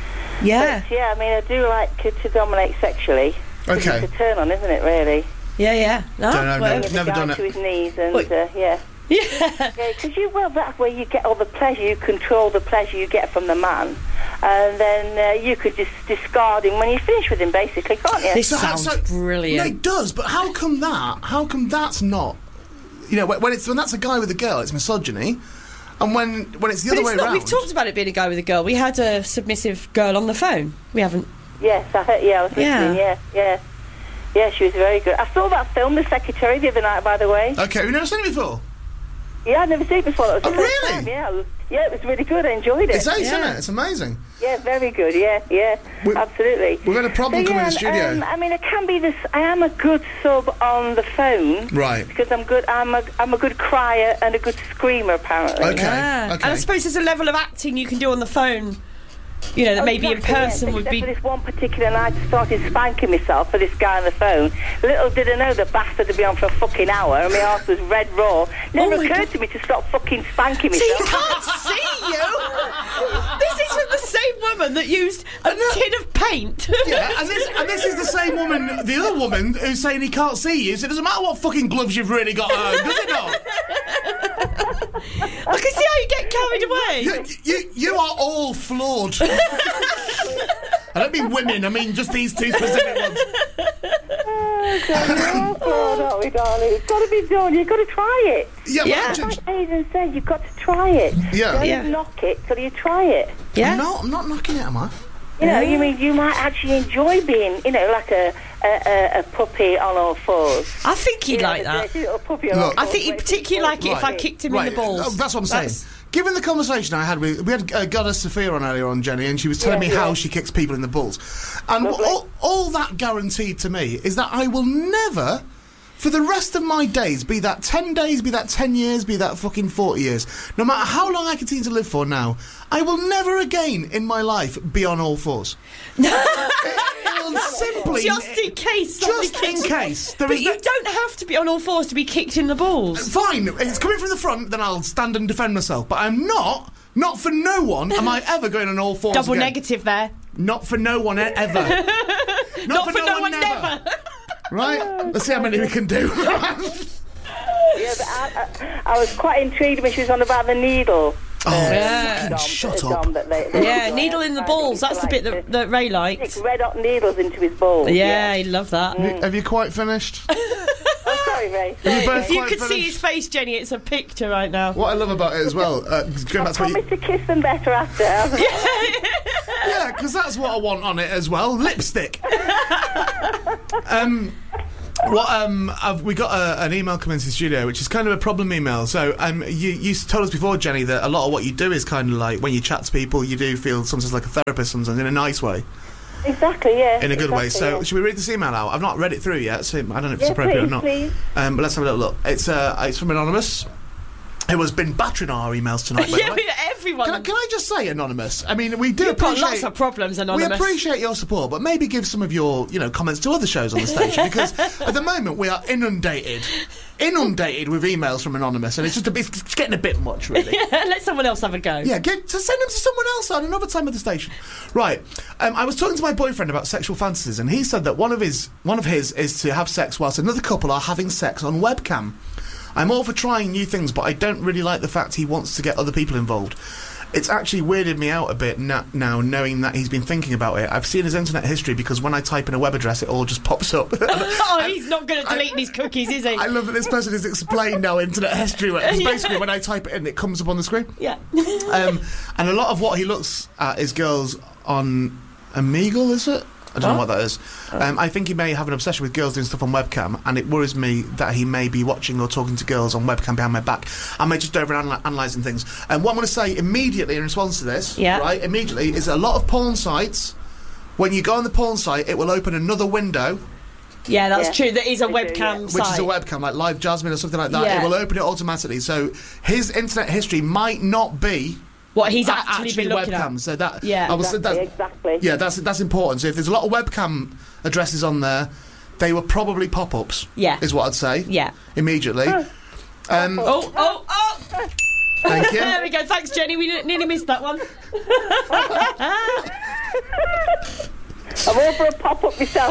Yeah, But, yeah, I mean, I do like to, to dominate sexually. Okay. It's a turn on, isn't it? Really. yeah, yeah. No, Don't know, well, no. Get the Never guy done it. to his knees, and Wait. uh, yeah. yeah. Yeah, because you, well, that's where you get all the pleasure. You control the pleasure you get from the man, and then uh, you could just discard him when you finish with him, basically, can't you? This So how- sounds so- brilliant. No, it does, but how come that? How come that's not? You know, when when it's when that's a guy with a girl, it's misogyny, and when when it's the But other it's way not, around. we've talked about it being a guy with a girl. We had a submissive girl on the phone. We haven't. Yes, I heard, yeah, I was listening, Yeah. yeah, yeah. Yeah, she was very good. I saw that film, The Secretary, the other night, by the way. Okay, we've never seen it before. Yeah, I'd never seen it before. That was the Oh, first really? time, yeah. Yeah, it was really good. I enjoyed it. It's ace, Yeah. isn't it? It's amazing. Yeah, very good. Yeah, yeah, We- absolutely. we've had a problem so, coming yeah, in the studio. Um, I mean, I can be this. I am a good sub on the phone Right. because I'm good. I'm a I'm a good crier and a good screamer, apparently. Okay. Yeah. Okay. And I suppose there's a level of acting you can do on the phone, you know, that Oh, maybe exactly, in yes, person would except be. For this one particular night, I started spanking myself for this guy on the phone. Little did I know the bastard would be on for a fucking hour, and my arse was red raw. Never Oh my occurred God. to me to stop fucking spanking So you myself. can't see you. This isn't the same woman that used a tin of paint. Yeah, and this and this is the same woman, the other woman who's saying he can't see you. So it doesn't matter what fucking gloves you've really got on, does it not? I can see how you get carried away. You, you, you are all flawed. I don't mean women. I mean just these two specific ones. Oh, God, oh, don't we, darling? It's got to be done. You've got to try it. Yeah, Yeah. but Like Aidan said, you've got to try it. Yeah. Don't Yeah. knock it till you try it. Yeah. I'm not. I'm not knocking it, am I? You know, you mean you might actually enjoy being, you know, like a a, a, a puppy on all fours. I think he'd You know, like a that. dirty little puppy on Look, all I fours think he'd waiting particularly for like it if I Right. kicked him Right. in the balls. Oh, that's what I'm saying. That's- Given the conversation I had with, we had uh, Goddess Sophia on earlier on, Jenny, and she was telling Yeah, me how yeah. she kicks people in the balls. And Lovely. all, all that guaranteed to me is that I will never, for the rest of my days, be that ten days, be that ten years, be that fucking forty years, no matter how long I continue to live for now, I will never again in my life be on all fours. it, it will simply... Just in case. somebody Just in kicks- case. There But is you no- don't have to be on all fours to be kicked in the balls. Fine, if it's coming from the front, then I'll stand and defend myself. But I'm not, not for no one, am I ever going on all fours Double again. negative there. Not for no one, e- ever. not, Not for no one, never. Right? Let's see how many we can do. Yeah, but I, I, I was quite intrigued when she was on about the needle. Oh, yeah. Dom, Shut uh, up. Dom that they, they Yeah, enjoy. needle in the I balls. think That's the he bit that, likes that Ray to liked. stick red hot needles into his balls. Yeah, he loved that. Have you- Have you quite finished? Oh, sorry, Ray. Have you both If you quite could see finished? his face, Jenny, it's a picture right now. What I love about it as well, uh, going back to what Promise you, to kiss them better after. yeah, because that's what I want on it as well, lipstick. um, what um, I've, we got a, an email come into the studio, which is kind of a problem email. So um, you you told us before, Jenny, that a lot of what you do is kind of like when you chat to people, you do feel sometimes like a therapist, sometimes in a nice way, Exactly, yeah. in a good way. exactly, So yeah. should we read this email out? I've not read it through yet, so I don't know if it's Yeah, appropriate please, or not. please. Um, but let's have a little look. It's uh, it's from Anonymous, who has been battering our emails tonight. By Yeah, the way. everyone. Can I, can I just say, Anonymous? I mean, we do You've got appreciate lots of problems, we Anonymous. appreciate your support, but maybe give some of your, you know, comments to other shows on the station because at the moment we are inundated, inundated with emails from Anonymous, and it's just a bit, it's getting a bit much, really. Let someone else have a go. Yeah, get to send them to someone else on another time of the station. Right. Um, I was talking to my boyfriend about sexual fantasies, and he said that one of his one of his is to have sex whilst another couple are having sex on webcam. I'm all for trying new things, but I don't really like the fact he wants to get other people involved. It's actually weirded me out a bit na- now, knowing that he's been thinking about it. I've seen his internet history because when I type in a web address, it all just pops up. Oh, he's not good at deleting his cookies, is he? I love that this person has explained our internet history. Because basically, when I type it in, it comes up on the screen. Yeah. Um, and a lot of what he looks at is girls on Omegle, is it? I don't know what that is. Um, I think he may have an obsession with girls doing stuff on webcam, and it worries me that he may be watching or talking to girls on webcam behind my back. I may just over-analysing things. And what I'm going to say immediately in response to this, Yeah. right, immediately, is a lot of porn sites, when you go on the porn site, it will open another window, Yeah, that's Yeah. true. That is a They do, webcam yeah. which site. is a webcam, like Live Jasmine or something like that. Yeah. It will open it automatically. So his internet history might not be What he's a- actually, been looking webcam. at. So that, Yeah. I was, Exactly, that's, exactly. yeah, that's that's important. So if there's a lot of webcam addresses on there, they were probably pop-ups. Yeah. is what I'd say. Yeah. Immediately. Um, Oh, oh, oh! thank you. There we go. Thanks, Jenny. We nearly missed that one. I'm all for a pop-up myself.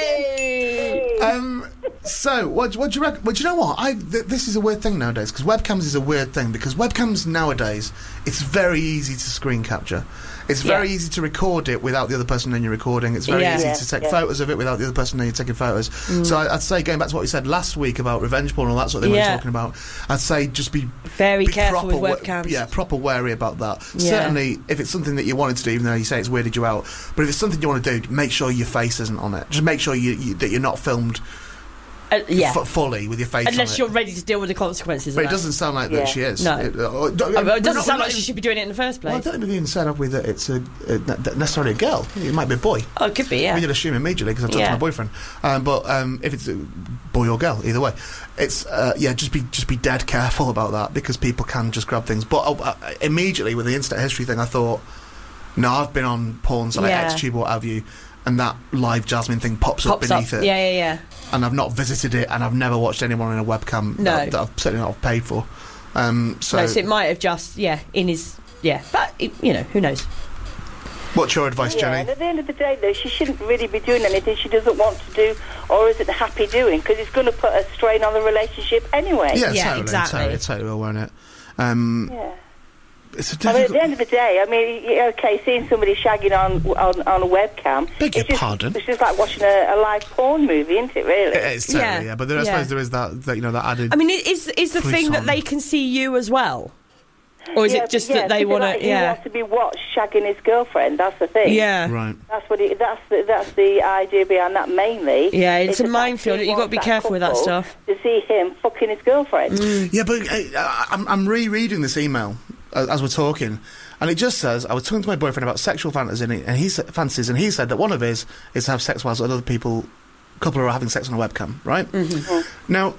Hey! Um, so, what, what do you reckon? Well, do you know what? I th- this is a weird thing nowadays because webcams is a weird thing because webcams nowadays it's very easy to screen capture. It's very Yeah. easy to record it without the other person knowing you're recording. It's very Yeah. easy Yeah, to take yeah. photos of it without the other person knowing you're taking photos. So I, I'd say going back to what we said last week about revenge porn and all that sort of thing Yeah. we were talking about, I'd say just be Very be careful proper with wa- webcams. yeah, proper wary about that. Yeah. Certainly, if it's something that you wanted to do, even though you say it's weirded you out, but if it's something you want to do, make sure your face isn't on it. Just make sure you, you that you're not filmed Uh, yeah. f- fully with your face on Unless it. you're ready to deal with the consequences But of it that. doesn't sound like Yeah. that she is. No. It, uh, uh, I mean, it doesn't not- sound not like she even- should be doing it in the first Well, I place. don't even say that with that it's a, uh, not necessarily a girl. It might be a boy. Oh, it could be, yeah. We did assume immediately because I talked Yeah. to my boyfriend. Um, but um, if it's a boy or girl, either way, it's uh, yeah. Just be just be dead careful about that because people can just grab things. But uh, uh, immediately with the internet history thing, I thought, no, I've been on porn, so like Yeah. XTube or what have you, and that Live Jasmine thing pops, up Pops up. beneath it, Yeah, yeah, yeah. and I've not visited it, and I've never watched anyone in a webcam No. that, that I've certainly not paid for. Um, so, No, so it might have just, yeah, in his, yeah. But, it, you know, who knows? what's your advice, Yeah, Jenny? and at the end of the day, though, she shouldn't really be doing anything she doesn't want to do or isn't happy doing because it's going to put a strain on the relationship anyway. Yeah, Yeah, totally, exactly. totally, totally will, won't it? Um, Yeah. It's a I mean, at difficult. the end of the day, I mean, y- okay, seeing somebody shagging on on, on a webcam. Beg your it's just, pardon? It's just like watching a, a live porn movie, isn't it? Really? It is totally, Yeah, yeah. But there, I yeah. suppose there is that, that you know that added. I mean, is is the Police thing that on. they can see you as well? Or is Yeah, it just yeah, that they because, want like, to, He yeah. wants to be watched shagging his girlfriend. That's the thing. Yeah. right. That's what. He, that's the, that's the idea behind that mainly. Yeah, it's is a the fact minefield. he You've got to wants be that careful with that couple stuff. To see him fucking his girlfriend. Yeah, but uh, I'm, I'm rereading this email uh, as we're talking, and it just says I was talking to my boyfriend about sexual fantasies, and he, and he sa- fantasies, and he said that one of his is to have sex whilst other people, couple are having sex on a webcam, right? Mm-hmm. Now.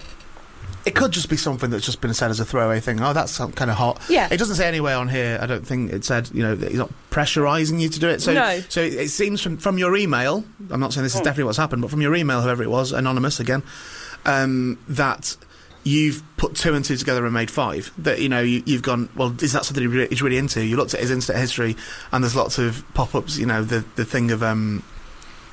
It could just be something that's just been said as a throwaway thing. Oh, that's kind of hot. Yeah. It doesn't say anywhere on here. I don't think it said. You know, that he's not pressurising you to do it. So, No. so it, it seems from from your email. I'm not saying this is definitely what's happened, but from your email, whoever it was, anonymous again, um, that you've put two and two together and made five. That you know you, you've gone. Well, is that something he re- he's really into? You looked at his internet history, and there's lots of pop-ups. You know, the the thing of um,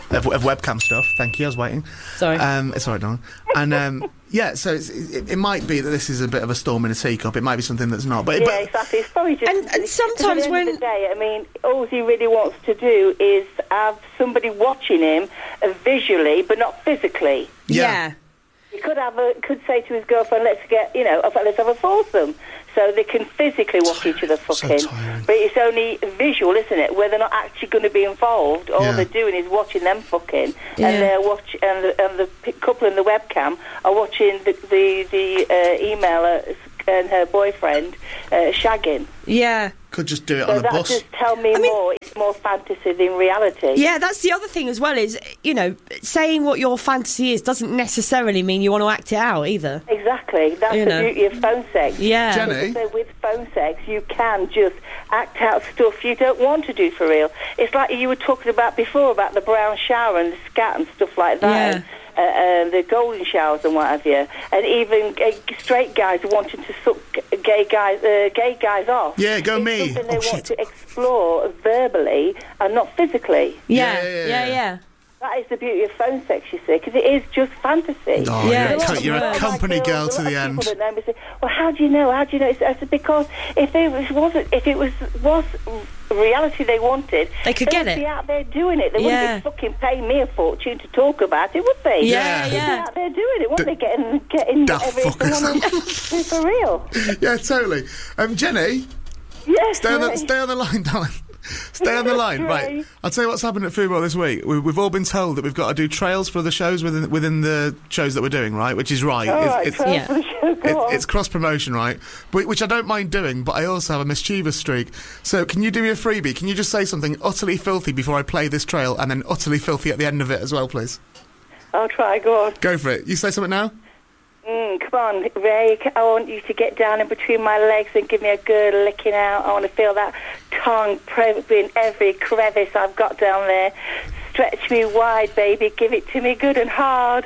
of, of webcam stuff. Thank you. I was waiting. Sorry. Um, it's all right, darling. And um, yeah, so it's, it, it might be that this is a bit of a storm in a teacup. It might be something that's not. But, yeah, but exactly. It's probably just. And- and 'cause sometimes at the when- end of the day, I mean, all he really wants to do is have somebody watching him uh, visually, but not physically. Yeah. He could have a, could say to his girlfriend, "Let's get, you know, let's have a foursome," so they can physically watch each other fucking. tiring. But it's only visual, isn't it? Where they're not actually going to be involved. All Yeah. they're doing is watching them fucking, Yeah. and they're watch and the, and the p- couple in the webcam are watching the the, the uh, emailer and her boyfriend uh, shagging. Yeah. could just do it So on a that bus. just tell me I mean- more. It's more fantasy than reality. Yeah, that's the other thing as well is, you know, saying what your fantasy is doesn't necessarily mean you want to act it out either. Exactly. That's You the know. beauty of phone sex. Yeah. Jenny? So with phone sex, you can just act out stuff you don't want to do for real. It's like you were talking about before about the brown shower and the scat and stuff like that. Yeah. Uh, uh, the golden showers and what have you, and even uh, straight guys wanting to suck gay guys, uh, gay guys off. Yeah, go it's me. Something they Oh, want shit. to explore verbally and not physically. Yeah, Yeah, yeah, yeah, yeah. yeah. That is the beauty of phone sex, you see, because it is just fantasy. Oh, Yeah, you're, a, it's co- not you're a work. company Like, girl there's to a lot the of end. people that know me say, well, how do you know? How do you know? It's, it's because if it was wasn't, if it was was reality they wanted, They could they'd get it. be out there doing it. They Yeah. wouldn't be fucking paying me a fortune to talk about it, would they? Yeah, Yeah. They'd yeah. be out there doing it, wouldn't D- they? Getting getting daft every fuckers. do for real. Yeah, totally. Um, Jenny, Yes. stay on the right. stay on the line, darling. Stay on the line, right? Right. I'll tell you what's happened at Football this week. We, we've all been told that we've got to do trails for the shows within within the shows that we're doing, right? Which is right. All It's- right, it's, try Yeah. for the show, go It, on. it's cross promotion, right? Wh- Which I don't mind doing, but I also have a mischievous streak. So, can you do me a freebie? Can you just say something utterly filthy before I play this trail, and then utterly filthy at the end of it as well, please? I'll try. Go on. Go for it. You say something now. Mm, come on, Ray, I want you to get down in between my legs and give me a good licking out. I want to feel that tongue probing every crevice I've got down there. Stretch me wide, baby. Give it to me good and hard.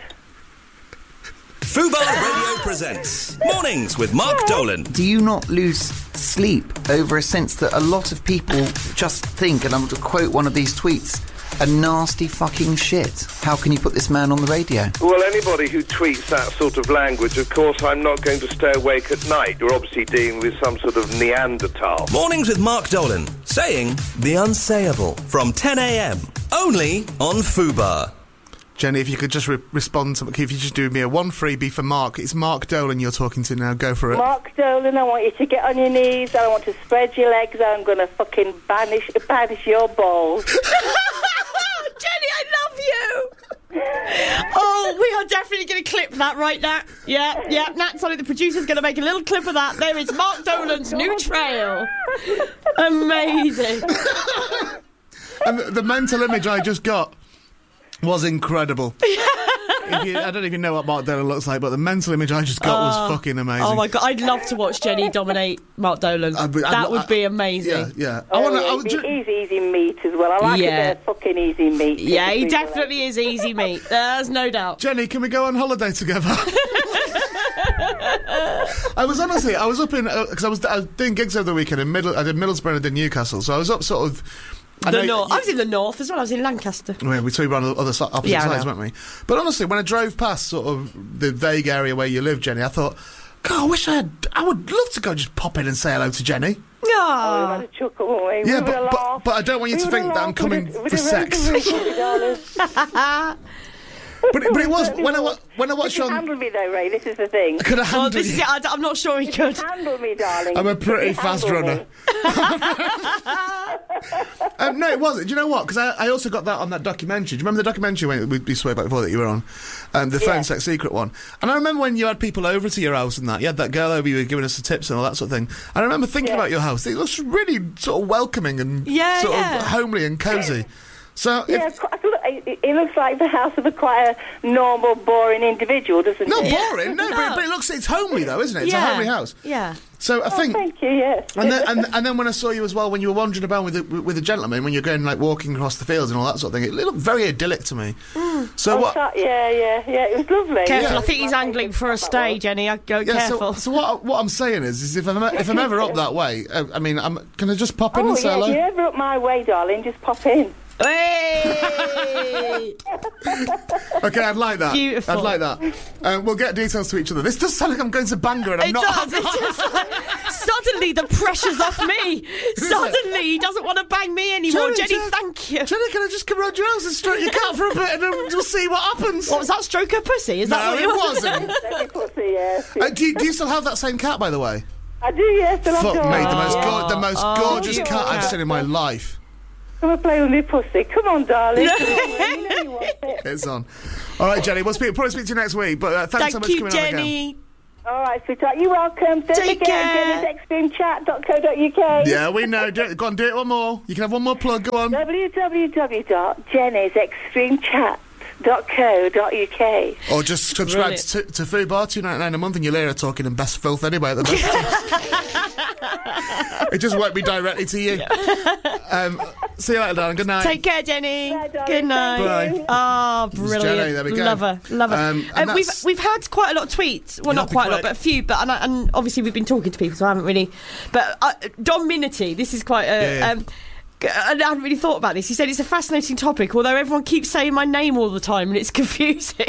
Fubar Radio presents Mornings with Mark Dolan. Do you not lose sleep over a sense that a lot of people just think, and I'm going to quote one of these tweets, a nasty fucking shit? How can you put this man on the radio? Well, anybody who tweets that sort of language, of course, I'm not going to stay awake at night. You're obviously dealing with some sort of Neanderthal. Mornings with Mark Dolan, saying the unsayable from ten a.m. only on Fubar. Jenny, if you could just re- respond to, if you just do me a one freebie for Mark. It's Mark Dolan you're talking to now. Go for it. Mark Dolan, I want you to get on your knees. I want to spread your legs. I'm going to fucking banish, banish your balls. Jenny, I love you. Oh, we are definitely going to clip that right now. Yeah, yeah. Nat's on it. The producer's going to make a little clip of that. There is Mark Dolan's new trail. Amazing. And the, the mental image I just got was incredible. If you, I don't even know what Mark Dolan looks like, but the mental image I just got was fucking amazing. Oh my god, I'd love to watch Jenny dominate Mark Dolan. I'd be- I'd that lo- would be amazing. Yeah, yeah. I Oh, want yeah, to. he's, he's easy meat as well. I like Yeah. a bit of fucking easy meat. Yeah, he Between your definitely is easy meat. There's no doubt. Jenny, can we go on holiday together? I was honestly, I was up in because I was I was doing gigs over the weekend in Middle. I did Middlesbrough and I did Newcastle, so I was up sort of. I The know north. you- I was in the north as well. I was in Lancaster. Well, we two were on the other si- opposite Yeah, I sides, know. weren't we? But honestly, when I drove past sort of the vague area where you live, Jenny, I thought, God, I wish I had. I would love to go just pop in and say hello to Jenny. We Ah. had a chuckle, weren't we? Yeah, We but, would have but laughed. but I don't want you We to would think have that I'm laughed. coming We'd have- for we'd have sex. raised the dollars. But it, but it was when I wa- when I You watched can on. handle me though, Ray. This is the thing. Could I Well, handle this is you? it. I, I'm not sure he could. Handle me, darling. I'm a You pretty can fast handle runner. me. Um, no, it wasn't. Do you know what? Because I, I also got that on that documentary. Do you remember the documentary when we, we spoke about before that you were on? Um, the phone Yeah. sex secret one. And I remember when you had people over to your house and that. You had that girl over, you were giving us the tips and all that sort of thing. And I remember thinking Yeah. about your house. It looks really sort of welcoming and Yeah, sort yeah. of homely and cosy. So, Yeah, if, quite- it, it looks like the house of a quite a normal, boring individual, doesn't not it? boring, no, But, No. but it looks, it's homely though, isn't it? It's yeah. a homely house. Yeah. So I Oh, think. thank you, yes. And then, and, and then when I saw you as well, when you were wandering about with a, with a gentleman, when you're going like walking across the fields and all that sort of thing, it looked very idyllic to me. So Oh, what? so- yeah, yeah, yeah, it was lovely. Careful, Yeah. I think he's angling for a stay, Jenny. I go Yeah, careful. so, so what what I'm saying is, is if I'm if I'm ever up that way, uh, I mean, I'm, can I just pop in Oh, and say yeah, hello? if you're ever up my way, darling, just pop in. Hey! Okay, I'd like that. Beautiful. I'd like that. Um, we'll get details to each other. This does sound like I'm going to Bangor and I'm It not. does. It's just like, suddenly the pressure's off me. Suddenly he doesn't want to bang me anymore. Jenny, Jenny, Jenny, thank you. Jenny, can I just come round your house and stroke your cat for a bit and then we'll see what happens? What was that? Stroke her pussy? Is No, that what it you wasn't. Pussy, yes. Uh, do, you, do you still have that same cat, by the way? I do, yes. Still Fuck have me, to- the most, Oh. go- the most Oh, gorgeous you cat I've cat. seen in my life. Come and play with me pussy. Come on, darling. Come on, you know you want it. It's on. All right, Jenny, we'll speak, probably speak to you next week, but uh, thanks Thank so much you, for coming on again. Jenny. All right, sweetheart. You're welcome. Don't Take forget, care. jenny's extreme chat dot co dot uk. Yeah, we know. Do it. Go on, do it one more. You can have one more plug. Go on. w w w dot jenny's extreme chat dot co dot uk. Or just subscribe Brilliant. to, to Food Bar, two ninety-nine a month, and you'll hear her talking in best filth anyway at the moment. It just won't be directly to you. Um, see you later, darling. Good night. Take care, Jenny. Bye, darling. Good night. Bye. Ah, It's brilliant. Jenny, there we go. Love her. Love her. Um, and Um, we've that's- we've had quite a lot of tweets. Well, You'll not have to quite a lot, quick. but a few. But and, I- and obviously we've been talking to people, so I haven't really. But uh, Dom Minity, this is quite a. Yeah, yeah. Um, g- I hadn't really thought about this. He said it's a fascinating topic, although everyone keeps saying my name all the time and it's confusing.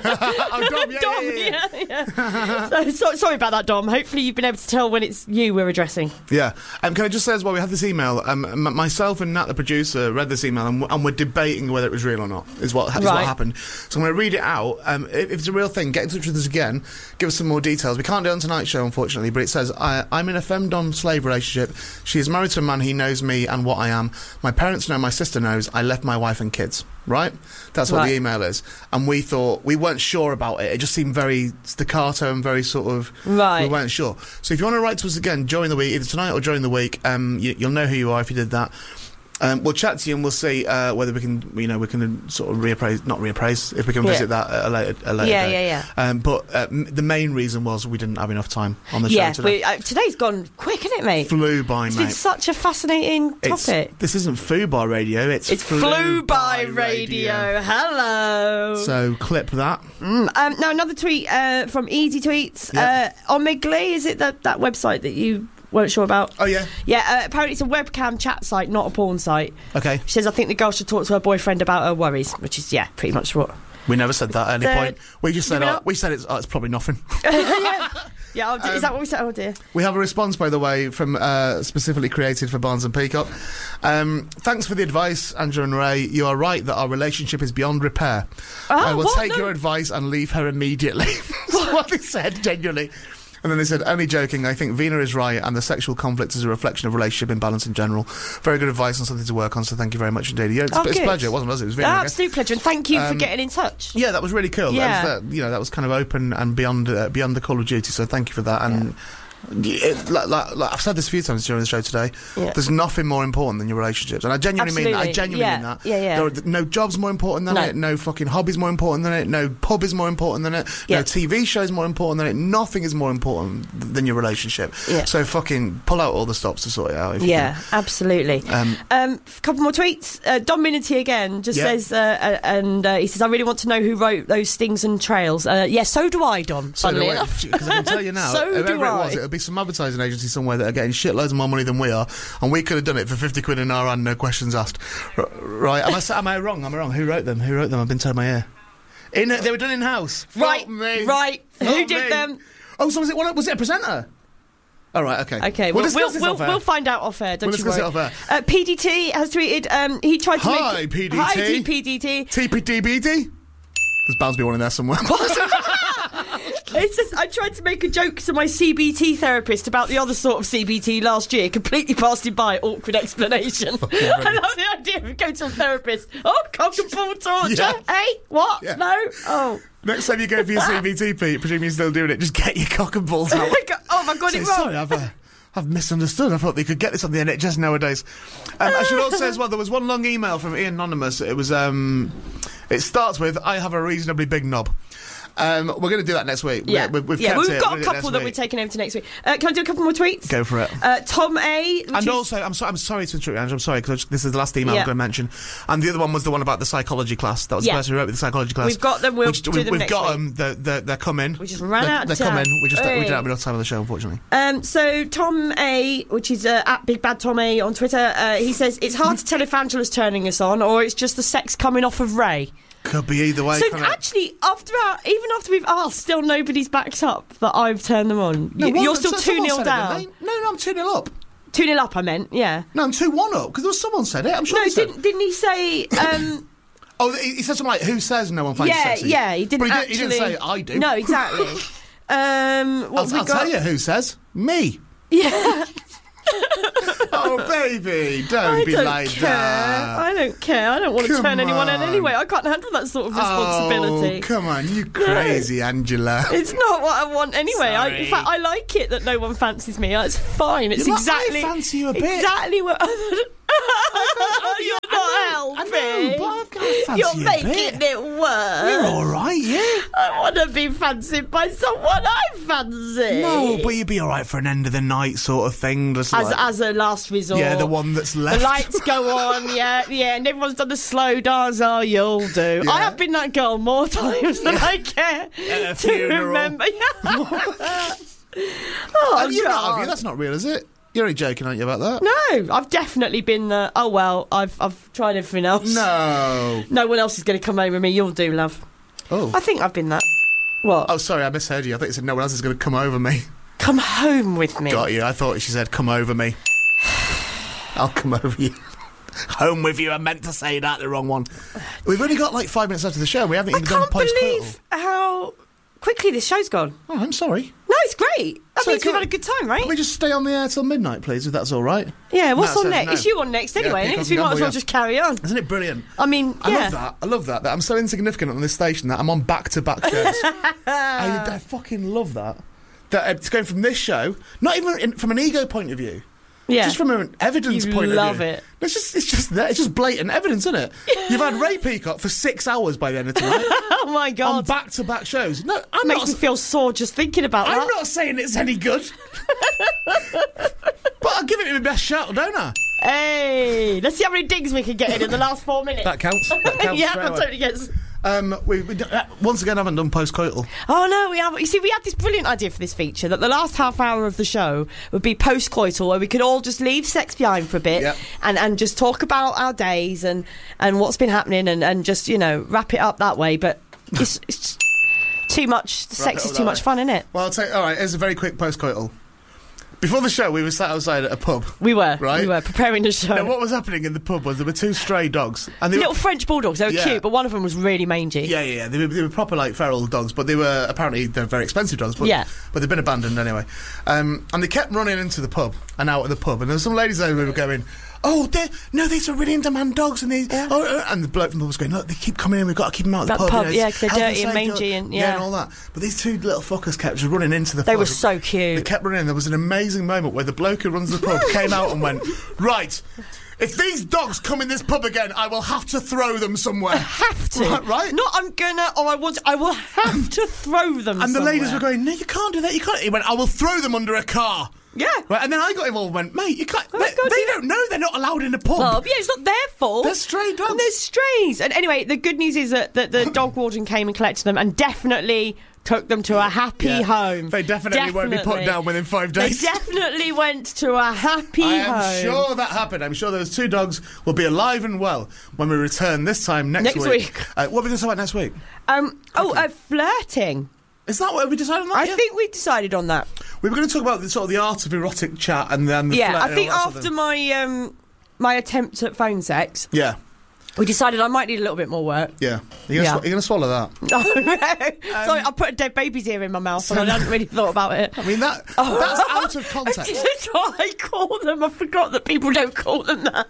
Oh, Dom, yeah, Dom, yeah, yeah, yeah. yeah, yeah. so, so, sorry about that, Dom. Hopefully you've been able to tell when it's you we're addressing. Yeah. Um, can I just say as well, we have this email. Um, m- myself and Nat, the producer, read this email and, w- and we're debating whether it was real or not, is what, is what Right. happened. So I'm going to read it out. Um, if, if it's a real thing, get in touch with us again. Give us some more details. We can't do it on tonight's show, unfortunately, but it says, I, I'm in a femdom slave relationship. She is married to a man. He knows me and what I am. My parents know, my sister knows. I left my wife and kids. Right? That's what Right. the email is. And we thought, we weren't sure about it. It just seemed very staccato and very sort of... Right. We weren't sure. So if you want to write to us again during the week, either tonight or during the week, um, you, you'll know who you are if you did that. Um, we'll chat to you and we'll see uh, whether we can, you know, we can sort of reappraise, not reappraise, if we can Yeah. visit that at a later, a later Yeah, date. yeah, Um, but uh, m- the main reason was we didn't have enough time on the Yeah, show today. we, uh, today's gone quick, isn't it, mate? Flew by, It's mate. been such a fascinating It's- topic. this isn't Food Bar Radio, it's, It's Flew by Radio. Hello. So clip that. Mm, um, now another tweet uh, from Easy Tweets. Yep. Uh, Omegle, is it that, that website that you weren't sure about? Oh, yeah. Yeah, uh, apparently it's a webcam chat site, not a porn site. Okay. She says, I think the girl should talk to her boyfriend about her worries, which is, yeah, pretty much what... We never said that at any The- point. We just said, Did we oh, not? we said it's, oh, it's probably nothing. yeah, yeah oh, d- is that what we said? Oh, dear. We have a response, by the way, from uh, specifically created for Barnes and Peacock. Um, thanks for the advice, Andrew and Ray. You are right that our relationship is beyond repair. Ah, I will what? take No. your advice and leave her immediately. That's what they said, genuinely. And then they said, only joking, I think Vina is right and the sexual conflict is a reflection of relationship imbalance in general. Very good advice and something to work on, so thank you very much indeed. Yeah, it's, Oh, it's a good. pleasure, it wasn't, was it? It was Vina, I guess. Absolute pleasure, and thank you for Um, getting in touch. Yeah, that was really cool. Yeah. That was, uh, you know, that was kind of open and beyond uh, beyond the Call of Duty. So thank you for that. And it, like, like, like, I've said this a few times during the show today. Yeah. There's nothing more important than your relationships, and I genuinely mean that. I Absolutely. genuinely Yeah. mean that. Yeah, yeah. There are th- no job's more important than No. it. No fucking hobby's more important than it. No pub is more important than it. Yeah. No T V show's more important than it. Nothing is more important th- than your relationship. Yeah. So fucking pull out all the stops to sort it out. If you Yeah, absolutely. Um, Um, a couple more tweets. Uh, Dom Minity again just Yeah. says, uh, uh, and uh, he says, I really want to know who wrote those Stings and Trails. Uh, yeah, so do I, Dom, So funnily enough. because I can tell you now, So whoever do it I. was, it'll be some advertising agency somewhere that are getting shitloads more money than we are, and we could have done it for fifty quid in our hand, no questions asked. R- right? Am I, s- am I wrong? Am I wrong? Who wrote them? Who wrote them? I've been told my ear. In they were done in house. Right, Fuck me. right. Who Fuck did me. them? Oh, so was it? What, was it a presenter? All right. Okay. Okay, We'll we'll, discuss we'll, this we'll, off air. we'll find out off air, don't We'll you discuss worry. it off air. Uh, P D T has tweeted, um, he tried to Hi, make... P D T. Hi, P D T. T P D B D. There's bound to be one in there somewhere. It's just, I tried to make a joke to my C B T therapist about the other sort of C B T last year, completely passed him by, awkward explanation. I love the idea of going to a therapist. Oh, cock and ball torture. Yeah. Hey, what? Yeah. No? Oh. Next time you go for your C B T, Pete, presume you're still doing it, just get your cock and balls out. Oh, my God, Say, it wrong. sorry, I've, uh, I've misunderstood. I thought they could get this on the N H S nowadays. Um, I should also say as well, there was one long email from Ian Anonymous. It was, um, it starts with, I have a reasonably big knob. Um, we're going to do that next week. Yeah, we, we've, yeah. kept We've it. got We'll a do it couple next that we're week. taking over to next week. Uh, can I do a couple more tweets? Go for it. Uh, Tom A. And is- also, I'm, so, I'm sorry to interrupt you, Angela. I'm sorry, because this is the last email Yeah. I'm going to mention. And the other one was the one about the psychology class. That was Yeah. the person who wrote with the psychology class. We've got them. We'll Which- do we've, them we've next got week. them. They're, they're, they're coming. We just ran they're, out of They're time. coming. We just we Hey. didn't have enough time on the show, unfortunately. Um, so Tom A, which is uh, at Big Bad Tom A on Twitter, uh, he says it's hard to tell if Angela's turning us on or it's just the sex coming off of Ray. Could be either way. So kinda. actually, after our, even after we've asked, still nobody's backed up that I've turned them on. No, You- one- You're still so- two someone nil said it, down. didn't they? No, no, I'm two nil up. Two nil up, I meant. Yeah. No, I'm two one up because there was someone said it. I'm sure. No, he said. didn't didn't he say? Um, Oh, he, he said something like, "Who says no one finds yeah, sexy?" yeah. He didn't But he, actually. did, he didn't say, "I do." No, exactly. um, what I'll, have we I'll got? tell you who says me. Yeah. Oh, baby, don't I be don't like care. that. I don't care. I don't want to Come turn anyone on on. anyway. I can't handle that sort of responsibility. Oh, come on, you crazy Angela. It's not what I want anyway. I, in Sorry. fact, I like it that no one fancies me. It's fine. It's You're like, exactly. I fancy you a bit. Exactly what. You're not helping. I know, but I've got to fancy You're you a making bit. it worse. You're all right, yeah. I want to be fancied by someone I fancy. No, but you'd be all right for an end of the night sort of thing. Just As, like, as a last resort. yeah, the one that's left. The lights go on, yeah, yeah, and everyone's done the slow dance. Oh, you'll do. Yeah. I have been that girl more times than I care At a to funeral. remember. oh, Have you not, have God. you? That's not real, is it? You're only joking, aren't you, about that? No, I've definitely been the. Oh well, I've I've tried everything else. No. No one else is going to come over me. You'll do, love. Oh. I think I've been that. What? Oh, sorry, I misheard you. I thought you said no one else is going to come over me. Come home with me. Got you. I thought she said come over me. I'll come over you. Home with you. I meant to say that, the wrong one. We've only got like five minutes left of the show. We haven't I even done can't post believe how quickly this show's gone. Oh, I'm sorry. No, it's great. That So means we've can- had a good time, right? Can we just stay on the air till midnight, please, if that's all right? Yeah, what's Matt on says next? no. It's you on next anyway, Yeah, isn't it? pick So we up might the as well number, just carry on. Isn't it brilliant? I mean, I yeah. love that. I love that. That I'm so insignificant on this station that I'm on back-to-back shows. I, I fucking love that. That uh, it's going from this show, not even in, from an ego point of view, Yeah. just from an evidence You point love of view. it. It's just, it's just there. It's just blatant evidence, isn't it? You've had Ray Peacock for six hours by the end of tonight Oh my on God. back-to-back shows. No, I'm Makes not. me feel sore just thinking about I'm that. not saying it's any good, but I'll give it my best shot, don't I? Hey, let's see how many digs we can get in in the last four minutes. That counts. That counts yeah, straight that away. totally gets. Um, we, we uh, once again haven't done post-coital. Oh no, we have. You see, we had this brilliant idea for this feature that the last half hour of the show would be post-coital, where we could all just leave sex behind for a bit Yep. and, and just talk about our days and, and what's been happening and, and just, you know, wrap it up that way. But it's, it's too much. Wrap Sex it is up too that much way. fun, isn't it? Well, I'll take. All right, here's a very quick post-coital. Before the show, we were sat outside at a pub. We were. Right? We were preparing the show. Now, what was happening in the pub was there were two stray dogs, and they Little were, French bulldogs. They were Yeah. cute, but one of them was really mangy. yeah, yeah, yeah, they were, they were proper like feral dogs, but they were apparently they're very expensive dogs. But, Yeah. but they've been abandoned anyway. Um, and they kept running into the pub and out of the pub, and there were some ladies there who were going, "Oh, they're, no, these are really in-demand dogs," and they, Yeah. oh, uh, and the bloke from the pub was going, "Look, they keep coming in. We've got to keep them out of the That pub." pub, you know, yeah, it's 'cause they're health dirty and safety, mangy and- yeah, yeah. and all that. But these two little fuckers kept just running into the They pub. were so They cute. kept running. There was an amazing moment where the bloke who runs the pub came out and went, "Right, if these dogs come in this pub again, I will have to throw them somewhere." Have to. Right, right? Not I'm gonna or I want to. I will have to throw them And the ladies were somewhere. going, "No, you can't do that. You can't." He went, "I will throw them under a car." Yeah. Right, and then I got involved and went, "Mate, you can't. Oh, they God, they yeah. don't know they're not allowed in the pub." Well, yeah, it's not their fault. They're stray dogs. And they're strays. And anyway, the good news is that, that the dog warden came and collected them and definitely took them to a happy Yeah. home. They definitely, won't be put Definitely. down within five They days. definitely went to a happy I am home. sure that happened. I'm sure those two dogs will be alive and well when we return this time next, Next week. Uh, what are we going to talk about next week? Um, oh, uh, flirting. Is that what we decided on that? I Yeah. think we decided on that. We were going to talk about the sort of the art of erotic chat and then the Yeah, flirting I and think all that sort of after thing. my um, my attempt at phone sex, Yeah, we decided I might need a little bit more work. yeah. You're Yeah. going to swallow that. Oh, no. Sorry, I put a dead baby's ear in my mouth and I hadn't really thought about it. I mean, that Oh. that's out of context. That's what I call them. I forgot that people don't call them that.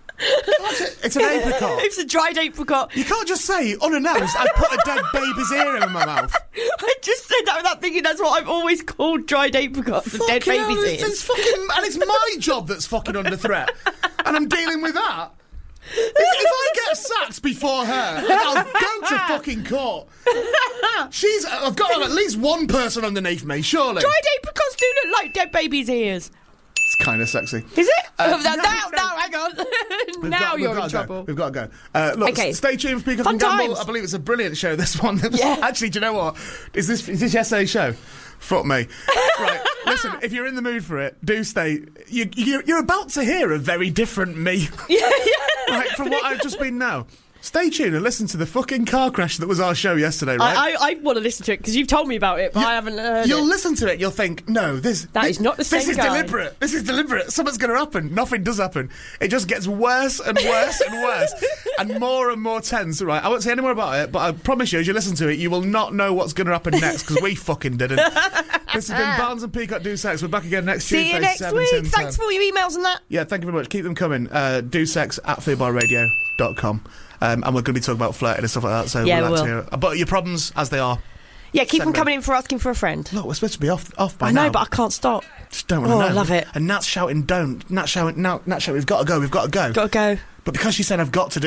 It's an apricot. It's a dried apricot. You can't just say, unannounced, I put a dead baby's ear in my mouth. I just said that without thinking that's what I've always called dried apricots, the dead Fucking hell, baby's it's, ears. it's fucking, and it's my job that's fucking under threat. And I'm dealing with that. If, if I get sacked facts before her. And I'll go to fucking court. She's. I've got at least one person underneath me, surely. Dried apricots do look like dead babies' ears. It's kind of sexy. Is it? Uh, now, no, now, no. now, hang on. We've now got, you're we've got in to go. trouble. We've got to go. Uh, look, Okay. s- stay tuned for Peacock Fun and Gamble. times. I believe it's a brilliant show. This one. Yeah. Actually, do you know what? Is this is this yesterday's show? Fuck me. Right. Listen, if you're in the mood for it, do stay. You, you, you're about to hear a very different me. Yeah, yeah. Right, from what I've just been now. Stay tuned and listen to the fucking car crash that was our show yesterday, right? I, I, I want to listen to it because you've told me about it, but You- I haven't heard You'll it. listen to it, you'll think, no, this... That this, is not the This same is guy. deliberate. This is deliberate. Something's going to happen. Nothing does happen. It just gets worse and worse and worse and more and more tense, right? I won't say any more about it, but I promise you, as you listen to it, you will not know what's going to happen next because we fucking didn't. This has been Barnes and Peacock Do Sex. We're back again next See Tuesday, you next seven week. ten ten. Thanks for all your emails and that. Yeah, thank you very much. Keep them coming. Uh, do sex at fubar radio dot com. Um, and we're going to be talking about flirting and stuff like that. So Yeah, we'll we like to will. hear but your problems as they are. Yeah, keep Send them them. coming in for asking for a friend. Look, we're supposed to be off off by I know, now. but I can't stop. Just don't want to Oh, know. I love it. And Nat's shouting, don't. Nat's shouting, Nat, Nat shouting, we've got to go, we've got to go. Got to go. But because she's saying I've got to do